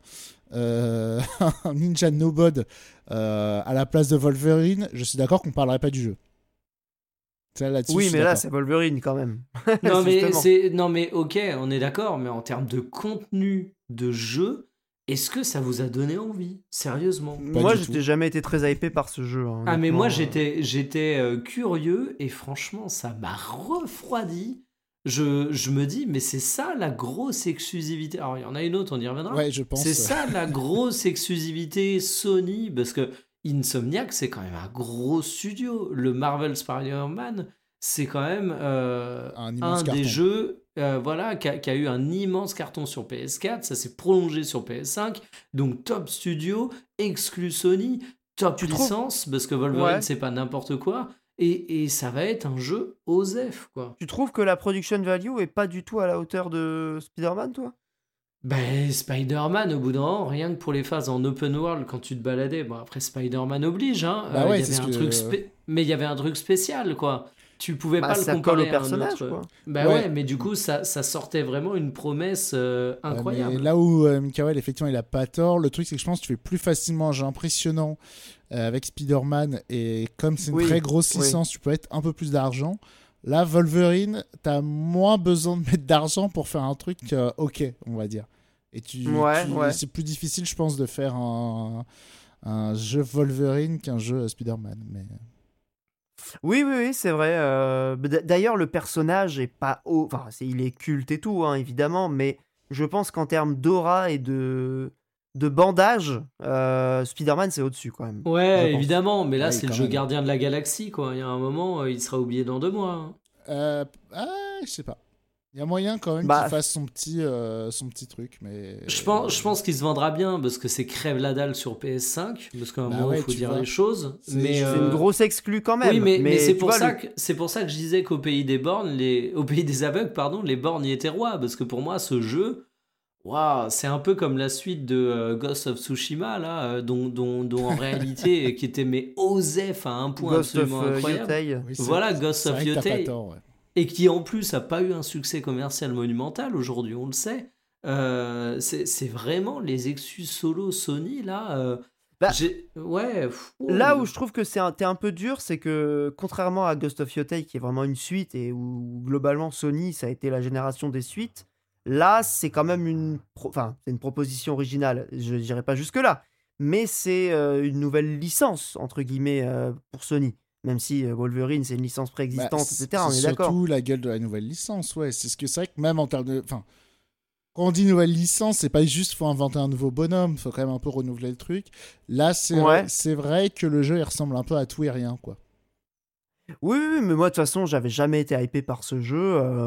un ninja nobody à la place de Wolverine. Je suis d'accord qu'on parlerait pas du jeu. Ça, là-dessus, je Oui, suis mais là, d'accord. c'est Wolverine quand même. Justement. Non mais ok, on est d'accord, mais en termes de contenu de jeu, est-ce que ça vous a donné envie? Sérieusement? Pas Moi, du tout. j'étais jamais été très hypé par ce jeu, hein, Ah mais moi honnêtement. j'étais curieux et franchement ça m'a refroidi. Je me dis mais c'est ça la grosse exclusivité. Alors il y en a une autre, on y reviendra. Ouais, je C'est pense. ça la grosse exclusivité Sony parce que Insomniac c'est quand même un gros studio. Le Marvel Spider-Man c'est quand même Un immense un des carton. jeux voilà qui a eu un immense carton sur PS4. Ça s'est prolongé sur PS5. Donc top studio exclu Sony. Top Tu trouves? licence, parce que Wolverine, Ouais. c'est pas n'importe quoi. Et ça va être un jeu OSEF, quoi. Tu trouves que la production value est pas du tout à la hauteur de Spider-Man, toi? Ben, Spider-Man, au bout d'un moment, rien que pour les phases en open world, quand tu te baladais, bon, après Spider-Man oblige, hein, Bah il ouais, y c'est avait ce un truc que. mais il y avait un truc spécial, quoi. Tu pouvais Bah, pas le ça colle au comparer à un personnage, autre. quoi. Bah Ouais. ouais, mais du coup, ça sortait vraiment une promesse Ouais, mais incroyable. là où Mikael, effectivement, il a pas tort, le truc, c'est que je pense que tu fais plus facilement un jeu impressionnant avec Spider-Man, et comme c'est une Oui, très grosse oui. licence, tu peux mettre un peu plus d'argent. Là, Wolverine, t'as moins besoin de mettre d'argent pour faire un truc ok, on va dire. Et Ouais, ouais. c'est plus difficile, je pense, de faire un jeu Wolverine qu'un jeu Spider-Man. Mais Oui, oui, oui, c'est vrai. D'ailleurs, le personnage est pas enfin, il est culte et tout, hein, évidemment, mais je pense qu'en termes d'aura et de bandage, Spider-Man, c'est au-dessus quand même. Je Ouais, pense. évidemment, mais là, oui, c'est le quand jeu même. gardien de la galaxie, quoi. Il y a un moment, il sera oublié dans 2 mois, hein. Je sais pas. Il y a moyen quand même qu'il Bah, fasse son petit truc, mais Je pense qu'il se vendra bien parce que c'est crève la dalle sur PS5, parce qu'à un bah moment, il ouais, faut tu dire vois. les choses. C'est Mais c'est une grosse exclue quand oui, même. mais Mais c'est tu pour vois, ça que je disais qu'au pays des bornes, au pays des aveugles, pardon, les bornes y étaient rois, parce que pour moi, ce jeu, waouh, c'est un peu comme la suite de Ghost of Tsushima là, dont en réalité, qui était mais osef à un point Ghost of absolument incroyable. Yotei. oui, Voilà, Ghost c'est of vrai que t'as pas Yotei. tort. Ouais. Et qui en plus a pas eu un succès commercial monumental aujourd'hui, on le sait. C'est vraiment les excuses solo Sony là. Bah, Ouais. là où je trouve que t'es un peu dur, c'est que contrairement à Ghost of Yotei, qui est vraiment une suite et où globalement Sony, ça a été la génération des suites, là c'est quand même enfin, c'est une proposition originale. Je dirais pas jusque là, mais c'est une nouvelle licence entre guillemets pour Sony. Même si Wolverine c'est une licence Bah, préexistante, etc. c'est On est d'accord. surtout la gueule de la nouvelle licence, ouais. C'est ce que c'est vrai que même en termes de. Enfin, quand on dit nouvelle licence, c'est pas juste faut inventer un nouveau bonhomme, faut quand même un peu renouveler le truc. Là, Ouais. c'est vrai que le jeu il ressemble un peu à tout et rien, quoi. Oui, oui, oui, mais moi de toute façon, j'avais jamais été hypé par ce jeu.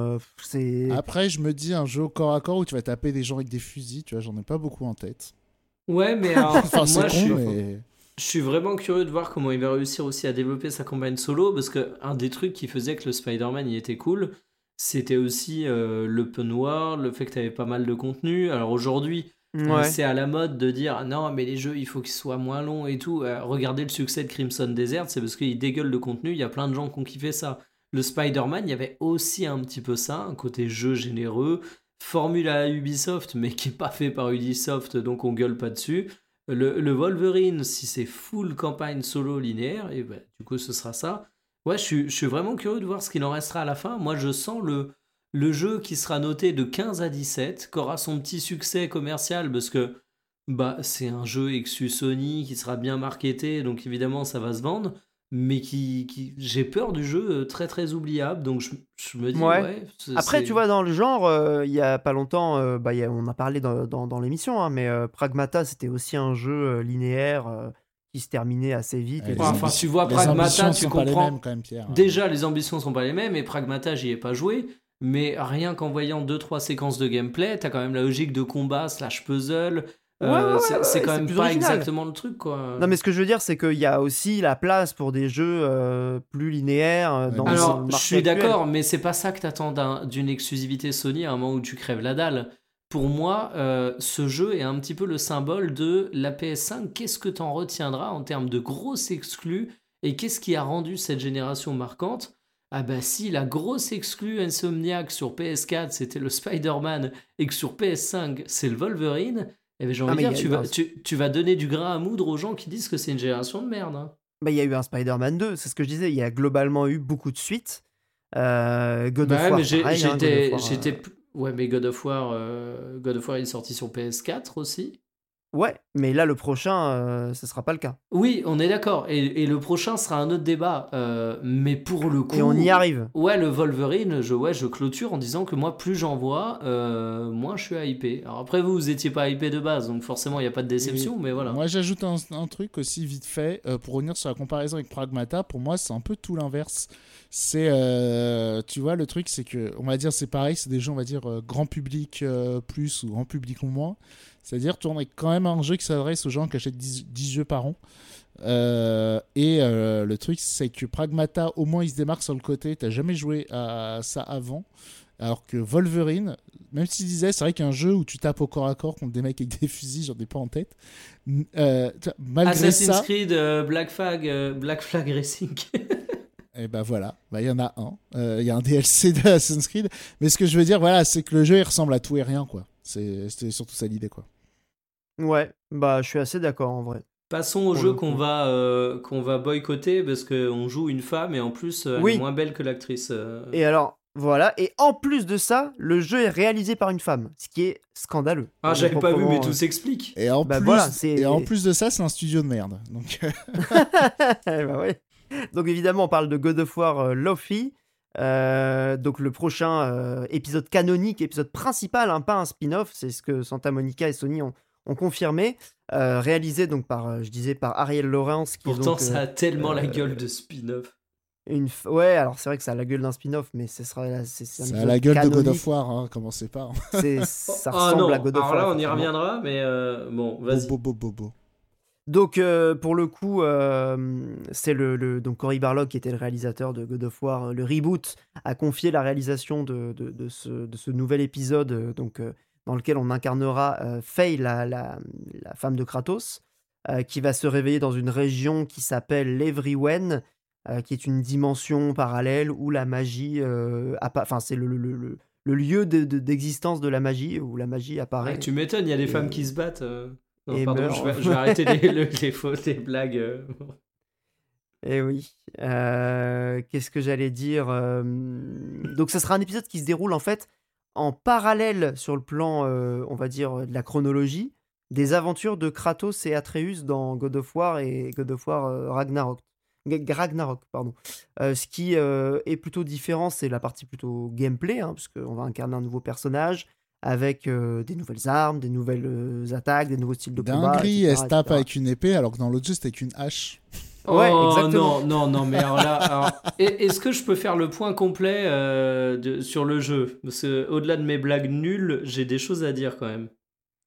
C'est. Après, je me dis un jeu au corps à corps où tu vas taper des gens avec des fusils, tu vois, j'en ai pas beaucoup en tête. Ouais, mais alors, Enfin, c'est moi con, mais. je suis vraiment curieux de voir comment il va réussir aussi à développer sa campagne solo, parce que un des trucs qui faisait que le Spider-Man il était cool, c'était aussi l'open world, le fait que tu avais pas mal de contenu. Alors aujourd'hui, Ouais. c'est à la mode de dire non, mais les jeux il faut qu'ils soient moins longs et tout. Regardez le succès de Crimson Desert, c'est parce qu'il dégueule de contenu, il y a plein de gens qui ont kiffé ça. Le Spider-Man, il y avait aussi un petit peu ça, un côté jeu généreux, formule à Ubisoft, mais qui est pas fait par Ubisoft, donc on gueule pas dessus. Le Wolverine, si c'est full campagne solo linéaire, et ben, du coup ce sera ça. Ouais, je suis vraiment curieux de voir ce qu'il en restera à la fin. Moi, je sens le jeu qui sera noté de 15 à 17, qui aura son petit succès commercial, parce que bah, c'est un jeu ex Sony qui sera bien marketé, donc évidemment ça va se vendre, mais j'ai peur du jeu très très oubliable, donc je me dis, Ouais. ouais, Après, tu vois, dans le genre, il y a pas longtemps, bah, on a parlé dans l'émission, hein, mais Pragmata, c'était aussi un jeu linéaire qui se terminait assez vite. Ouais, Et les, tout. Enfin, tu vois, les ambitions Pragmata, tu sont pas les mêmes, comprends. quand même, Pierre. Déjà, les ambitions sont pas les mêmes et Pragmata, j'y ai pas joué. Mais rien qu'en voyant 2-3 séquences de gameplay, t'as quand même la logique de combat slash puzzle. Ouais, ouais, C'est ouais, quand c'est même plus pas original. exactement le truc, quoi. Non, mais ce que je veux dire, c'est qu'il y a aussi la place pour des jeux plus linéaires Ouais, dans mais le Alors, je marché suis actuel. d'accord, mais c'est pas ça que t'attends d'une exclusivité Sony à un moment où tu crèves la dalle. Pour moi, ce jeu est un petit peu le symbole de la PS5. Qu'est-ce que t'en retiendras en termes de grosses exclus et qu'est-ce qui a rendu cette génération marquante? Ah bah si la grosse exclue Insomniac sur PS4 c'était le Spider-Man et que sur PS5 c'est le Wolverine, eh ben j'ai Ah, envie de mais dire tu vas donner du grain à moudre aux gens qui disent que c'est une génération de merde, hein. bah, il y a eu un Spider-Man 2, c'est ce que je disais. Il y a globalement eu beaucoup de suites. God Bah of ouais, mais War, pareil. Hein, God of War, ouais, mais God of War il est sorti sur PS4 aussi. ouais, mais là, le prochain, ce sera pas le cas. Oui, on est d'accord. Et le prochain sera un autre débat. Mais pour le Et on y coup, arrive. ouais, le Wolverine, je clôture en disant que moi, plus j'en vois, moins je suis hypé. Alors après, vous étiez pas hypé de base, donc forcément, il n'y a pas de Et déception, mais voilà. moi, j'ajoute un truc aussi vite fait pour revenir sur la comparaison avec Pragmata. Pour moi, c'est un peu tout l'inverse. C'est, tu vois, le truc, c'est que, on va dire, c'est pareil, c'est des jeux, on va dire, grand public plus ou grand public ou moins. C'est-à-dire, tu as quand même un jeu qui s'adresse aux gens qui achètent 10 jeux par an. Le truc, c'est que Pragmata, au moins, il se démarque sur le côté. T'as jamais joué à ça avant. Alors que Wolverine, même s'il disait, c'est vrai qu'un jeu où tu tapes au corps à corps contre des mecs avec des fusils, j'en ai pas en tête. Malgré Assassin's ça, Creed, Black Flag Racing. et ben voilà, il y en a un. Il y a un DLC de Assassin's Creed. Mais ce que je veux dire, voilà, c'est que le jeu il ressemble à tout et rien, quoi. C'était surtout ça l'idée, quoi. Ouais, bah je suis assez d'accord en vrai. Passons au Pour jeu le coup. qu'on va boycotter parce qu'on joue une femme et en plus elle Oui. est moins belle que l'actrice. Et alors, voilà. Et en plus de ça, le jeu est réalisé par une femme, ce qui est scandaleux. Ah, On est j'avais pas vu, proprement, mais tout s'explique. Et en, Bah plus, voilà, c'est- et en plus de ça, c'est un studio de merde. Donc, Bah ouais. Donc évidemment, on parle de God of War Lofi. Donc le prochain épisode canonique, épisode principal, hein, pas un spin-off, c'est ce que Santa Monica et Sony ont confirmé. Réalisé donc par, je disais, par Ariel Lawrence. Qui est Pourtant, donc, ça a tellement la gueule de spin-off. Ouais, alors c'est vrai que ça a la gueule d'un spin-off, mais c'est un ça a épisode la gueule de God canonique. of War, hein, commencez pas. Ça Ah ressemble non, à God of alors War. là, on y effectivement. reviendra, mais bon, vas-y. Bobo. Donc, pour le coup, c'est donc Cory Barlog, qui était le réalisateur de God of War, le reboot, a confié la réalisation de ce nouvel épisode dans lequel on incarnera Faye, la femme de Kratos, qui va se réveiller dans une région qui s'appelle l'Evrywen, qui est une dimension parallèle où la magie enfin, c'est le lieu d'existence de la magie, où la magie apparaît. Ah, tu m'étonnes, il y a des Et- femmes qui se battent. Non, et pardon, meurt. je vais arrêter les fautes, les blagues. Eh oui. Qu'est-ce que j'allais dire Donc, ça sera un épisode qui se déroule en fait en parallèle sur le plan, on va dire, de la chronologie, des aventures de Kratos et Atreus dans God of War et God of War Ragnarok. Ragnarok, pardon. Ce qui est plutôt différent, c'est la partie plutôt gameplay, hein, parce qu'on va incarner un nouveau personnage avec des nouvelles armes, des nouvelles attaques, des nouveaux styles de combat. Dinguerie, etc., elle se tape etc. avec une épée, alors que dans l'autre jeu, c'était avec une hache. Ouais, Oh, exactement. non, mais alors là, est-ce que je peux faire le point complet sur le jeu? Parce que au-delà de mes blagues nulles, j'ai des choses à dire quand même.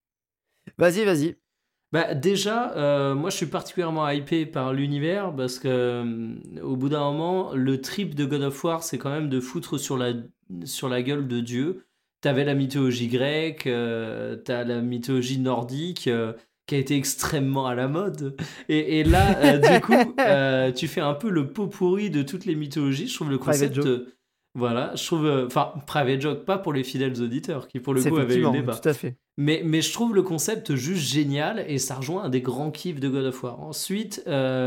Vas-y. Bah déjà, moi je suis particulièrement hypé par l'univers parce que au bout d'un moment, le trip de God of War, c'est quand même de foutre sur la gueule de Dieu. T'avais la mythologie grecque, t'as la mythologie nordique qui a été extrêmement à la mode. Et là, du coup, tu fais un peu le pot pourri de toutes les mythologies. Je trouve le Private concept... joke. voilà, je trouve... Enfin, private joke, pas pour les fidèles auditeurs qui pour le C'est coup avaient eu le effectivement, débat. tout à fait. Mais je trouve le concept juste génial et ça rejoint un des grands kiffs de God of War. Ensuite,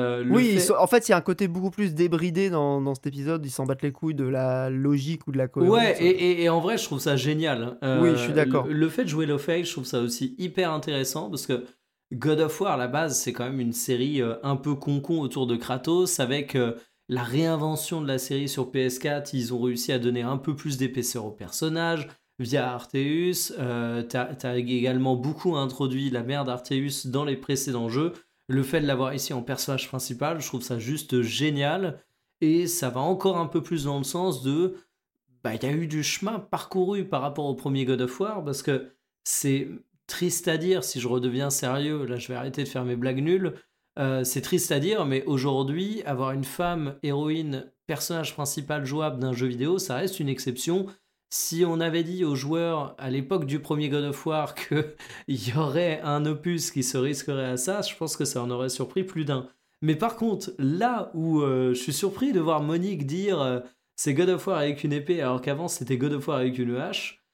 En fait, il y a un côté beaucoup plus débridé dans cet épisode. Ils s'en battent les couilles de la logique ou de la cohérence. Ouais, et en vrai, je trouve ça génial. Oui, je suis d'accord. Le fait de jouer Lo-Fi, je trouve ça aussi hyper intéressant parce que God of War, à la base, c'est quand même une série un peu con autour de Kratos avec la réinvention de la série sur PS4. Ils ont réussi à donner un peu plus d'épaisseur au personnage via Arceus. T'as également beaucoup introduit la mère d'Arceus dans les précédents jeux. Le fait de l'avoir ici en personnage principal, je trouve ça juste génial. Et ça va encore un peu plus dans le sens de... Bah, il y a eu du chemin parcouru par rapport au premier God of War, parce que c'est triste à dire, si je redeviens sérieux, là je vais arrêter de faire mes blagues nulles, c'est triste à dire, mais aujourd'hui, avoir une femme héroïne, personnage principal jouable d'un jeu vidéo, ça reste une exception. Si on avait dit aux joueurs à l'époque du premier God of War qu'il y aurait un opus qui se risquerait à ça, je pense que ça en aurait surpris plus d'un. Mais par contre, là où je suis surpris de voir Monique dire c'est God of War avec une épée alors qu'avant c'était God of War avec une hache,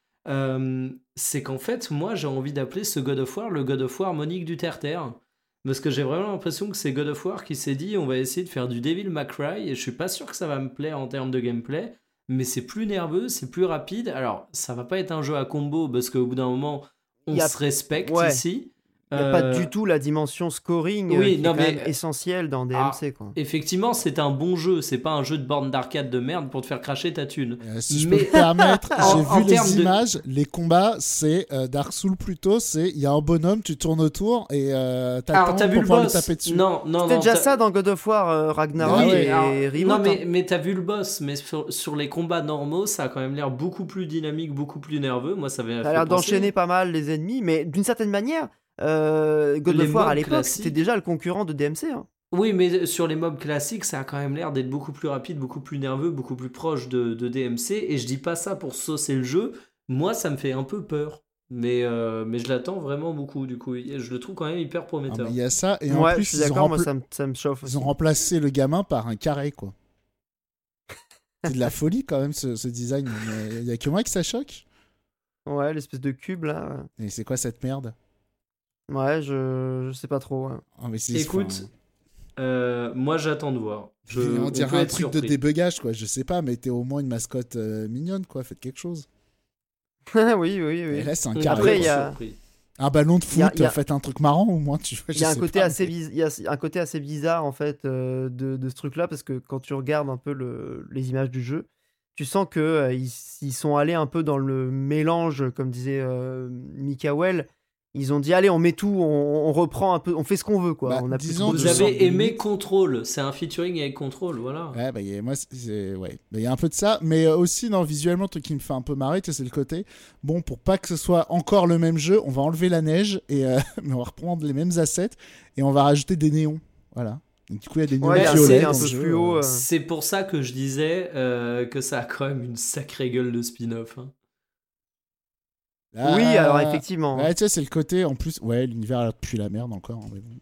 c'est qu'en fait, moi j'ai envie d'appeler ce God of War le God of War Monique du Terre-Terre. Parce que j'ai vraiment l'impression que c'est God of War qui s'est dit on va essayer de faire du Devil May Cry et je suis pas sûr que ça va me plaire en termes de gameplay. Mais c'est plus nerveux, c'est plus rapide. Alors, ça va pas être un jeu à combo parce qu'au bout d'un moment, on se respecte ici. Il n'y a pas du tout la dimension scoring qui est quand même essentielle dans DMC. Quoi. Effectivement, c'est un bon jeu. C'est pas un jeu de borne d'arcade de merde pour te faire cracher ta thune. Si je peux me permettre, j'ai vu les images. Les combats, c'est Dark Souls plutôt. Il y a un bonhomme, tu tournes autour et t'as le temps pour pouvoir le taper dessus. Non, c'était déjà ça dans God of War Ragnarok et Reboot. Non, mais t'as vu le boss. Mais sur les combats normaux, ça a quand même l'air beaucoup plus dynamique, beaucoup plus nerveux. Moi, ça a l'air d'enchaîner pas mal les ennemis, mais d'une certaine manière... God of War à l'époque c'était déjà le concurrent de DMC. Hein. Oui, mais sur les mobs classiques, ça a quand même l'air d'être beaucoup plus rapide, beaucoup plus nerveux, beaucoup plus proche de DMC. Et je dis pas ça pour saucer le jeu. Moi, ça me fait un peu peur. Mais je l'attends vraiment beaucoup, du coup. Je le trouve quand même hyper Ah, mais prometteur. il y a ça, et en Ouais, je plus, suis d'accord, moi ça me chauffe ils ont aussi. remplacé le gamin par un carré, quoi. C'est de la folie, quand même, ce design. Il y a que moi que ça choque. Ouais, l'espèce de cube là. Et c'est quoi cette merde? Ouais, je sais pas trop. Ouais. Ah, mais c'est, Écoute, moi j'attends de voir. on On dirait peut un être truc de surpris. débugage, quoi. Je sais pas, mettez au moins une mascotte mignonne, quoi. Faites quelque chose. Oui, oui, Et oui. là, c'est un On carré, peut Après, être il y quoi. a, surpris. Un ballon de il y a, foot, il y a- faites un truc marrant au moins, tu vois. il Je y a un sais côté pas. assez il y a un côté assez bizarre en fait de ce truc-là parce que quand tu regardes un peu les images du jeu, tu sens que ils sont allés un peu dans le mélange, comme disait Mikael. Ils ont dit allez, on met tout, on reprend un peu, on fait ce qu'on veut quoi. Bah, On a plus disons, trop Vous tu sens de avez aimé limites. Control, c'est un featuring avec Control, voilà. Ouais, bah, moi, ouais. Bah, il y a un peu de ça, mais aussi, non, visuellement, le truc qui me fait un peu marrer, tu sais, c'est le côté, bon, pour pas que ce soit encore le même jeu, on va enlever la neige, mais on va reprendre les mêmes assets, et on va rajouter des néons. Voilà. Donc, du coup, il y a des néons Ouais, il y a un violets côté un dans le peu jeu. fluo. C'est pour ça que je disais que ça a quand même une sacrée gueule de spin-off, hein. Oui, alors Ah, effectivement. ouais, tu sais, c'est le côté, en plus, ouais, l'univers a pue la merde encore, hein, mais bon.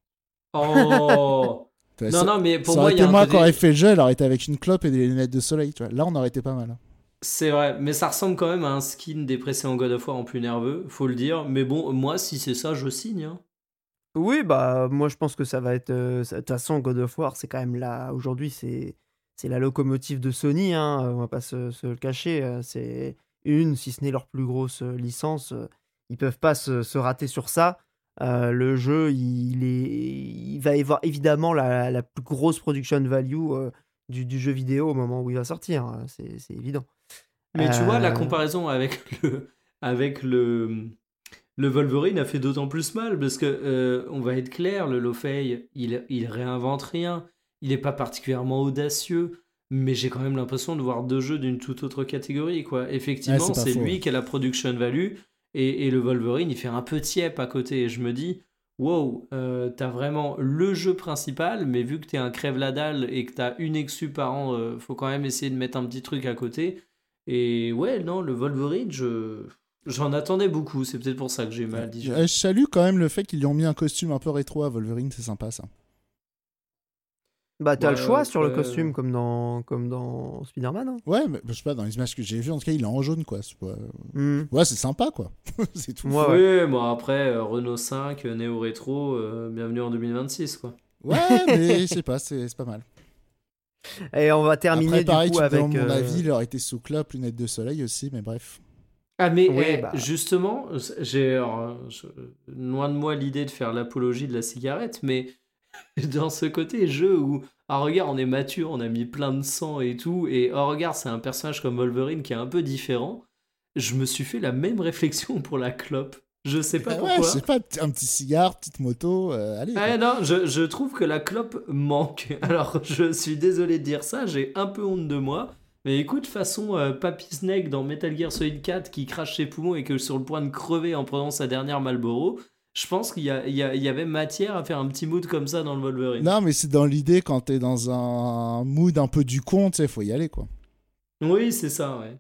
Oh Tu vois, non, ça, non, mais pour ça aurait moi, il y a été un moi qui aurais côté. fait le jeu, elle aurait été avec une clope et des lunettes de soleil, tu vois. Là, on aurait été pas mal. C'est vrai, mais ça ressemble quand même à un skin des précédents God of War en plus nerveux, faut le dire. Mais bon, moi, si c'est ça, je signe, hein. Oui, bah moi je pense que ça va être. De toute façon, God of War, c'est quand même là. Aujourd'hui, c'est la locomotive de Sony, hein, on va pas se le cacher. C'est une, si ce n'est leur plus grosse licence. Ils peuvent pas se rater sur ça. Le jeu, il va y avoir évidemment la plus grosse production value du jeu vidéo au moment où il va sortir. C'est évident. Mais tu vois, la Euh, comparaison avec le Wolverine a fait d'autant plus mal parce que, on va être clair, le Lo-Fi, il réinvente rien. Il n'est pas particulièrement audacieux, mais j'ai quand même l'impression de voir deux jeux d'une toute autre catégorie, quoi. Ouais, c'est Effectivement, pas c'est faux. lui qui a la production value et le Wolverine, il fait un peu tiep à côté. Et je me dis, wow, t'as vraiment le jeu principal, mais vu que t'es un crève-la-dalle et que t'as une exu par an, faut quand même essayer de mettre un petit truc à côté. Et ouais, non, le Wolverine, j'en attendais beaucoup, c'est peut-être pour ça que j'ai mal digéré. Je salue quand même le fait qu'ils lui ont mis un costume un peu rétro à Wolverine, c'est sympa ça. Bah, t'as le Ouais, choix sur le après. costume comme dans Spider-Man, hein. Ouais, mais je sais pas, dans les images que j'ai vues, en tout cas, il est en jaune, quoi. Hmm. Ouais, c'est sympa, quoi. C'est tout. Ouais, ouais. Oui, bon après, Renault 5, Néo Rétro, bienvenue en 2026, quoi. Ouais, mais je sais pas, c'est pas mal. Et on va Après, terminer du pareil, coup tu me avec. demandes mon avis, il aurait été sous clope, lunettes de soleil aussi, mais bref. Ah, mais Oui, bah. justement, loin de moi l'idée de faire l'apologie de la cigarette, mais dans ce côté jeu où, ah regarde, on est mature, on a mis plein de sang et tout, et oh regarde, c'est un personnage comme Wolverine qui est un peu différent, je me suis fait la même réflexion pour la clope. Je sais pas Ouais, je pourquoi. sais pas, un petit cigare, petite moto, allez, quoi. Ah non, je trouve que la clope manque. Alors, je suis désolé de dire ça, j'ai un peu honte de moi. Mais écoute, façon Papy Snake dans Metal Gear Solid 4 qui crache ses poumons et que sur le point de crever en prenant sa dernière Marlboro, je pense qu'il y avait matière à faire un petit mood comme ça dans le Wolverine. Non, mais c'est dans l'idée, quand t'es dans un mood un peu du con, tu sais, faut y aller, quoi. Oui, c'est ça, ouais.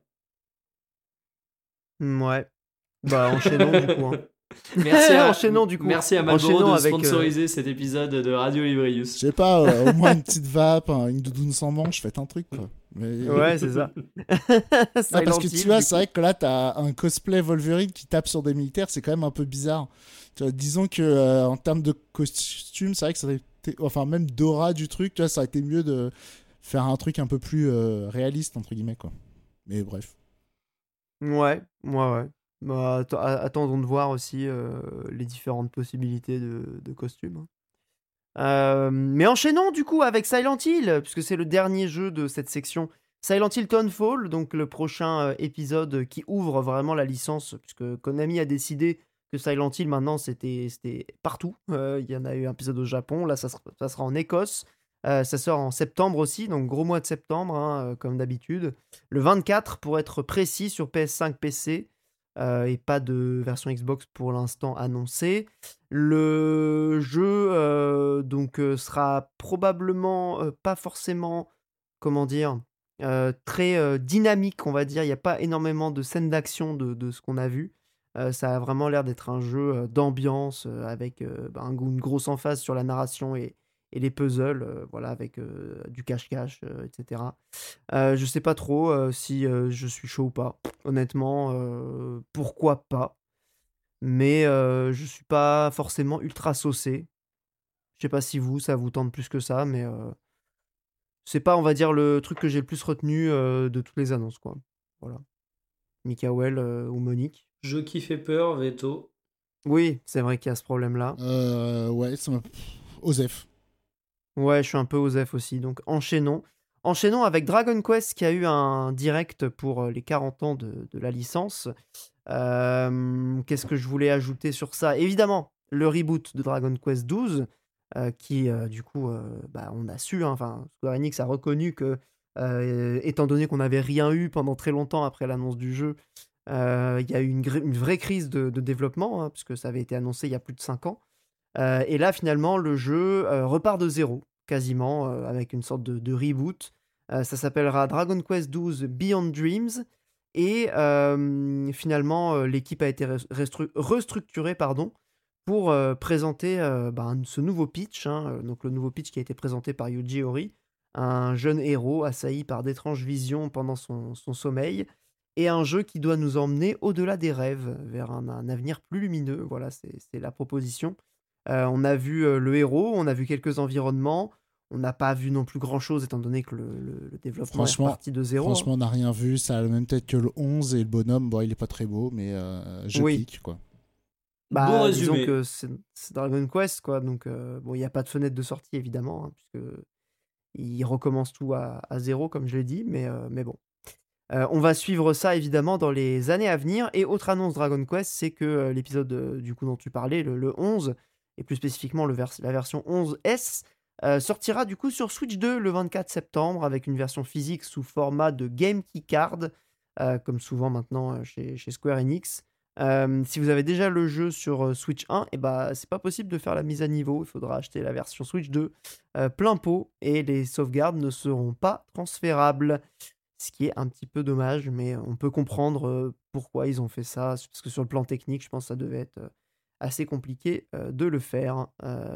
Ouais. Bah, enchaînons du coup, hein. Merci Enchaînons du coup. merci à Marlboro Enchaînons de avec. sponsoriser cet épisode de Radio Je Librius. sais pas, au moins une petite vape, une doudoune sans manche, faites un truc, quoi. Mais... Ouais, c'est ça. Ah, parce Silent que tu Hill, vois, du c'est coup. vrai que là, t'as un cosplay Wolverine qui tape sur des militaires, c'est quand même un peu bizarre. Tu vois, disons que en termes de costume, c'est vrai que ça aurait été, enfin même d'aura du truc, tu vois, ça aurait été mieux de faire un truc un peu plus réaliste entre guillemets, quoi. Mais bref. Ouais, ouais. Bah, attendons de voir aussi les différentes possibilités de costumes, hein. Mais enchaînons du coup avec Silent Hill, puisque c'est le dernier jeu de cette section. Silent Hill Townfall, donc le prochain épisode qui ouvre vraiment la licence, puisque Konami a décidé que Silent Hill maintenant c'était partout. Il y en a eu un épisode au Japon, là ça sera en Écosse. Ça sort en septembre aussi, donc gros mois de septembre, hein, comme d'habitude. Le 24 pour être précis sur PS5, PC, et pas de version Xbox pour l'instant annoncée. Le jeu donc sera probablement pas forcément, comment dire, très dynamique, on va dire. Il n'y a pas énormément de scènes d'action de ce qu'on a vu. Ça a vraiment l'air d'être un jeu d'ambiance avec une grosse emphase sur la narration et les puzzles, voilà, avec du cache-cache, etc. Je sais pas trop si je suis chaud ou pas. Honnêtement, pourquoi pas? Mais je suis pas forcément ultra saucé. Je sais pas si ça vous tente plus que ça, mais c'est pas, on va dire, le truc que j'ai le plus retenu de toutes les annonces, quoi. Voilà. Mikael ou Monique? Jeu qui fait peur, Veto. Oui, c'est vrai qu'il y a ce problème-là. Ouais, Osef. Ouais, je suis un peu osef aussi, donc enchaînons. Enchaînons avec Dragon Quest qui a eu un direct pour les 40 ans de la licence. Qu'est-ce que je voulais ajouter sur ça? Évidemment, le reboot de Dragon Quest XII, qui du coup, on a su, hein, enfin, Square Enix a reconnu que, étant donné qu'on n'avait rien eu pendant très longtemps après l'annonce du jeu, il y a eu une vraie crise de développement, hein, puisque ça avait été annoncé il y a plus de 5 ans. Et là, finalement, le jeu repart de zéro, quasiment, avec une sorte de reboot. Ça s'appellera Dragon Quest XII Beyond Dreams. Et finalement, l'équipe a été restructurée, pardon, pour présenter ce nouveau pitch, hein, donc le nouveau pitch qui a été présenté par Yuji Horii, un jeune héros assailli par d'étranges visions pendant son sommeil, et un jeu qui doit nous emmener au-delà des rêves, vers un avenir plus lumineux. Voilà, c'est la proposition. On a vu le héros, on a vu quelques environnements, on n'a pas vu non plus grand-chose étant donné que le développement est Franchement, reparti de zéro. franchement, on n'a rien vu. Ça a la même tête que le 11 et le bonhomme, bon, il est pas très beau, mais je Oui. clique, quoi. Beau Disons résumé. que c'est Dragon Quest, quoi, donc bon, il n'y a pas de fenêtre de sortie évidemment, hein, puisque il recommence tout à zéro, comme je l'ai dit, mais bon. On va suivre ça évidemment dans les années à venir. Et autre annonce Dragon Quest, c'est que l'épisode du coup dont tu parlais, le 11, et plus spécifiquement la version 11S, sortira du coup sur Switch 2 le 24 septembre avec une version physique sous format de Game Key Card, comme souvent maintenant chez Square Enix. Si vous avez déjà le jeu sur Switch 1, et c'est pas possible de faire la mise à niveau. Il faudra acheter la version Switch 2 plein pot et les sauvegardes ne seront pas transférables. Ce qui est un petit peu dommage, mais on peut comprendre pourquoi ils ont fait ça. Parce que sur le plan technique, je pense que ça devait être assez compliqué de le faire.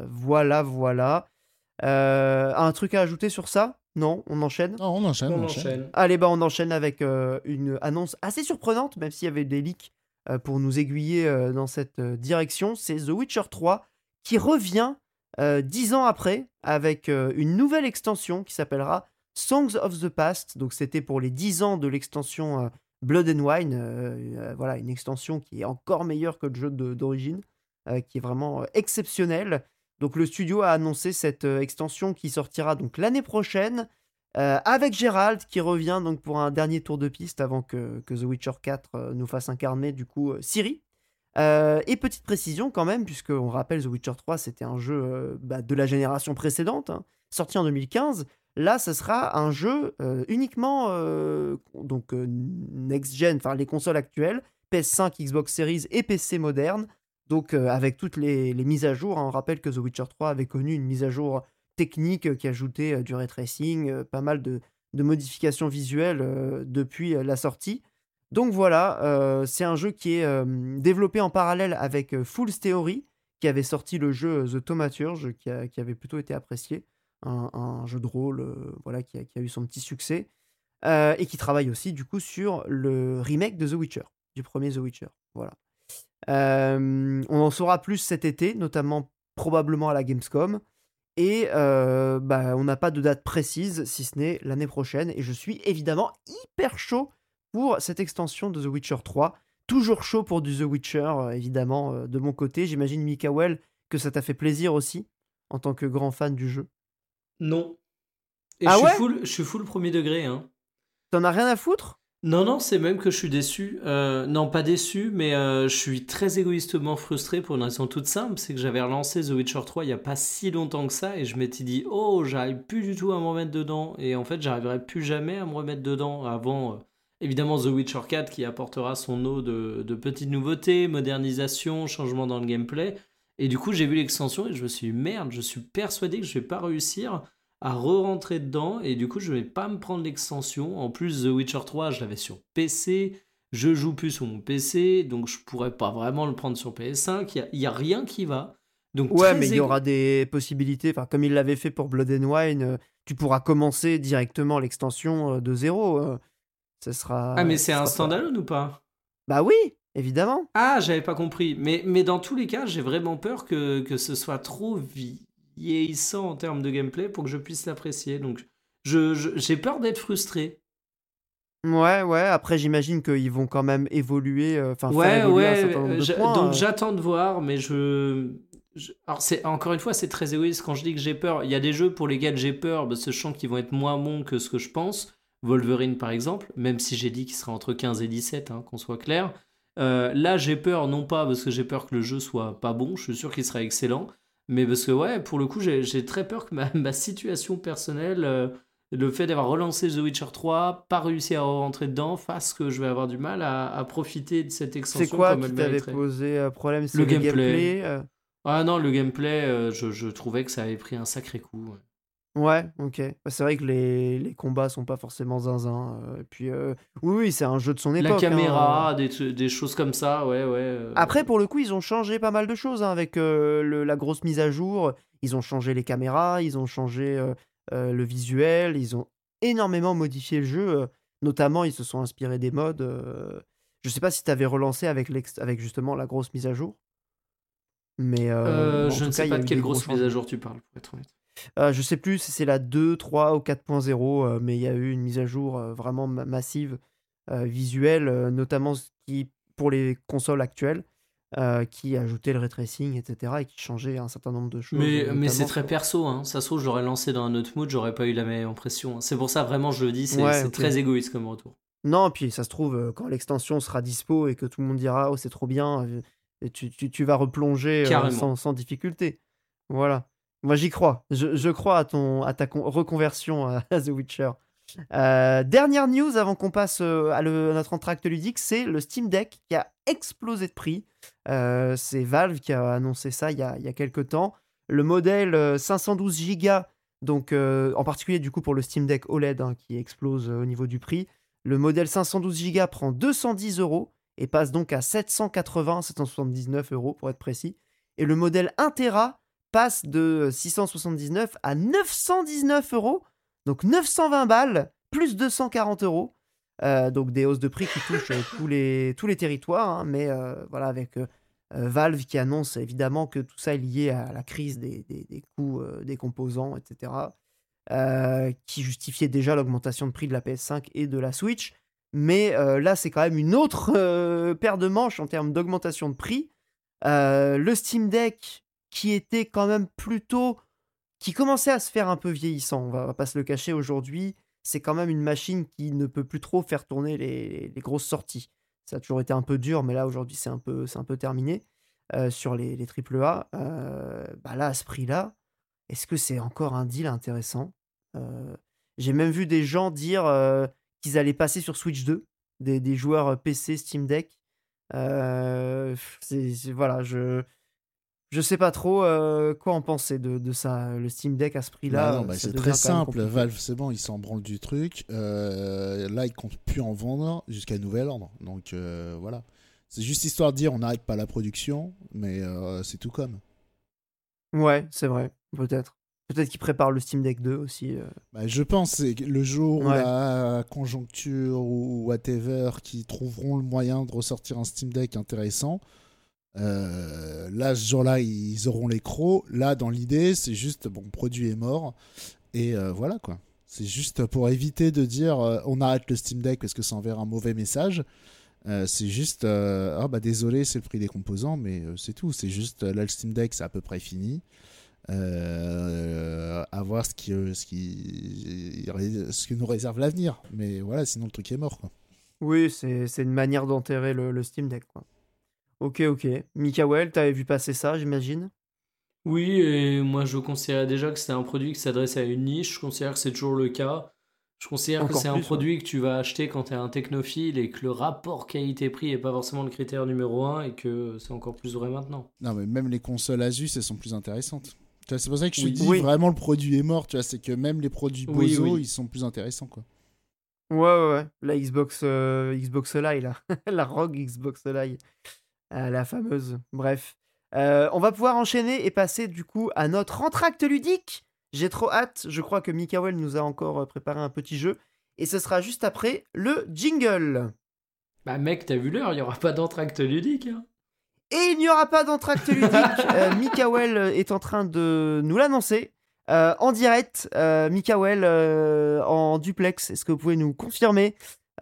Voilà. Un truc à ajouter sur ça? Non, on enchaîne? Non, on enchaîne. On enchaîne. Allez, on enchaîne avec une annonce assez surprenante, même s'il y avait des leaks pour nous aiguiller dans cette direction. C'est The Witcher 3 qui revient 10 ans après avec une nouvelle extension qui s'appellera Songs of the Past. Donc c'était pour les 10 ans de l'extension Blood and Wine. Voilà, une extension qui est encore meilleure que le jeu d'origine, qui est vraiment exceptionnelle. Donc le studio a annoncé cette extension qui sortira donc l'année prochaine, avec Geralt qui revient donc pour un dernier tour de piste avant que The Witcher 4 nous fasse incarner du coup Ciri. Et petite précision quand même, puisqu'on rappelle The Witcher 3 c'était un jeu de la génération précédente, hein, sorti en 2015. Là, ce sera un jeu uniquement next-gen, enfin les consoles actuelles, PS5, Xbox Series et PC moderne. Donc avec toutes les mises à jour, hein. On rappelle que The Witcher 3 avait connu une mise à jour technique qui ajoutait du ray tracing, pas mal de modifications visuelles depuis la sortie. Donc voilà, c'est un jeu qui est développé en parallèle avec Fool's Theory, qui avait sorti le jeu The Thaumaturge, qui avait plutôt été apprécié. Un jeu de rôle voilà, qui a eu son petit succès. Et qui travaille aussi du coup sur le remake de The Witcher, du premier The Witcher. Voilà. On en saura plus cet été, notamment probablement à la Gamescom. Et on n'a pas de date précise, si ce n'est l'année prochaine. Et je suis évidemment hyper chaud pour cette extension de The Witcher 3. Toujours chaud pour du The Witcher, évidemment, de mon côté. J'imagine, Mikael, que ça t'a fait plaisir aussi, en tant que grand fan du jeu. Non. Et Ah ouais? je suis full premier degré, hein. T'en as rien à foutre? Non, c'est même que je suis déçu. Non, pas déçu, mais je suis très égoïstement frustré pour une raison toute simple. C'est que j'avais relancé The Witcher 3 il n'y a pas si longtemps que ça et je m'étais dit, oh, j'arrive plus du tout à me remettre dedans. Et en fait, j'arriverai plus jamais à me remettre dedans avant, évidemment, The Witcher 4 qui apportera son lot de petites nouveautés, modernisation, changement dans le gameplay. Et du coup, j'ai vu l'extension et je me suis dit, merde, je suis persuadé que je vais pas réussir à re-rentrer dedans. Et du coup, je vais pas me prendre l'extension. En plus, The Witcher 3, je l'avais sur PC. Je joue plus sur mon PC, donc je pourrais pas vraiment le prendre sur PS5. Il y a rien qui va. Donc Ouais, mais très il y aura des possibilités. Enfin, comme il l'avait fait pour Blood and Wine, tu pourras commencer directement l'extension de zéro. Ce Ah, mais sera, c'est ce un sera pas. standalone ou pas? Bah oui, évidemment. Ah, j'avais pas compris. Mais dans tous les cas, j'ai vraiment peur que ce soit trop vieillissant en termes de gameplay pour que je puisse l'apprécier. Donc, j'ai peur d'être frustré. Ouais, ouais. Après, j'imagine qu'ils vont quand même évoluer, enfin faire Ouais, évoluer un ouais. certain nombre de Donc, points. j'attends de voir, mais alors, encore une fois, c'est très égoïste quand je dis que j'ai peur. Il y a des jeux pour lesquels j'ai peur, parce que je sens qu'ils vont être moins bons que ce que je pense. Wolverine, par exemple, même si j'ai dit qu'il sera entre 15 et 17, hein, qu'on soit clair. Là, j'ai peur, non pas parce que j'ai peur que le jeu soit pas bon, je suis sûr qu'il sera excellent, mais parce que, ouais, pour le coup, j'ai très peur que ma situation personnelle, le fait d'avoir relancé The Witcher 3, pas réussi à rentrer dedans, fasse que je vais avoir du mal à profiter de cette C'est extension quoi comme qui elle t'avait mériterait. posé problème? Le C'est le gameplay. gameplay. Ah non, le gameplay, je trouvais que ça avait pris un sacré coup. Ouais. Ouais, ok. Bah, c'est vrai que les combats sont pas forcément zinzin. Et puis, oui, oui, c'est un jeu de son La époque, hein. caméra, des choses comme ça, ouais, ouais. Après, pour le coup, ils ont changé pas mal de choses hein, avec la grosse mise à jour. Ils ont changé les caméras, ils ont changé le visuel, ils ont énormément modifié le jeu. Notamment, ils se sont inspirés des mods. Je sais pas si tu avais relancé avec justement la grosse mise à jour, mais en Je ne tout cas, sais il y pas a de eu quelle des gros grosse mise à changements. jour tu parles, pour être honnête. Je sais plus si c'est la 2, 3 ou 4.0, mais il y a eu une mise à jour vraiment massive, visuelle, notamment pour les consoles actuelles, qui ajoutait le ray tracing, etc., et qui changeait un certain nombre de choses, Mais c'est notamment très sur. perso, hein. Ça se trouve, j'aurais lancé dans un autre mood, j'aurais pas eu la même impression, hein. C'est pour ça, vraiment, je le dis, Ouais, c'est ok. très égoïste comme retour. Non, puis ça se trouve, quand l'extension sera dispo et que tout le monde dira: «Oh, c'est trop bien», et tu vas replonger Carrément. sans difficulté. Voilà. Moi, j'y crois. Je crois à ta reconversion à The Witcher. Dernière news avant qu'on passe à notre entracte ludique, c'est le Steam Deck qui a explosé de prix. C'est Valve qui a annoncé ça il y a quelques temps. Le modèle 512 Go, donc en particulier du coup pour le Steam Deck OLED hein, qui explose au niveau du prix. Le modèle 512 Go prend 210 € et passe donc à 779 € pour être précis. Et le modèle 1 Tera passe de 679 à 919 €. Donc 920 balles, plus 240 €. Donc des hausses de prix qui touchent tous les territoires. Hein, mais voilà, avec Valve qui annonce évidemment que tout ça est lié à la crise des coûts des composants, etc. Qui justifiait déjà l'augmentation de prix de la PS5 et de la Switch. Mais là, c'est quand même une autre paire de manches en termes d'augmentation de prix. Le Steam Deck, qui était quand même plutôt qui commençait à se faire un peu vieillissant, on va pas se le cacher aujourd'hui, c'est quand même une machine qui ne peut plus trop faire tourner les grosses sorties. Ça a toujours été un peu dur, mais là aujourd'hui c'est un peu terminé sur les AAA. Bah là, à ce prix-là, est-ce que c'est encore un deal intéressant? J'ai même vu des gens dire qu'ils allaient passer sur Switch 2, des joueurs PC Steam Deck. Voilà, je sais pas trop quoi en penser de ça. Le Steam Deck à ce Bah prix-là, non, bah ça c'est très devient quand même simple. compliqué. Valve, c'est bon, ils s'en branlent du truc. Là, ils comptent plus en vendre jusqu'à nouvel ordre. Donc voilà. C'est juste histoire de dire on n'arrête pas la production, mais c'est tout comme. Ouais, c'est vrai, peut-être. Peut-être qu'ils préparent le Steam Deck 2 aussi. Bah, je pense c'est que le jour où Ouais. la conjoncture ou whatever qui trouveront le moyen de ressortir un Steam Deck intéressant, là, ce jour-là, ils auront les crocs. Là, dans l'idée, c'est juste, bon, le produit est mort. Et voilà, quoi. C'est juste pour éviter de dire on arrête le Steam Deck parce que ça enverra un mauvais message. C'est juste, ah bah désolé, c'est le prix des composants, mais c'est tout. C'est juste, là, le Steam Deck, c'est à peu près fini. À voir ce que nous réserve l'avenir. Mais voilà, sinon le truc est mort, quoi. Oui, c'est une manière d'enterrer le Steam Deck, quoi. Ok, ok. Mikael, t'avais vu passer ça, j'imagine? Oui, et moi je considère déjà que c'était un produit qui s'adresse à une niche, je considère que c'est toujours le cas. Je considère que Encore c'est un plus, produit que tu vas acheter quand tu es un technophile et que le rapport qualité-prix est pas forcément le critère numéro un et que c'est encore plus vrai maintenant. Non, mais même les consoles Asus, elles sont plus intéressantes. Tu vois, c'est pour ça que je te Oui. dis Oui. vraiment le produit est mort. Tu vois, c'est que même les produits Oui, Bozo, oui. ils sont plus intéressants, quoi. Ouais. La Xbox Live, là. La ROG Xbox Live. La fameuse. Bref. On va pouvoir enchaîner et passer du coup à notre entracte ludique. J'ai trop hâte. Je crois que Mikael nous a encore préparé un petit jeu. Et ce sera juste après le jingle. Bah mec, t'as vu l'heure, il y aura pas d'entracte ludique. Hein. Et il n'y aura pas d'entracte ludique. Mikael est en train de nous l'annoncer. En direct, Mikael en duplex. Est-ce que vous pouvez nous confirmer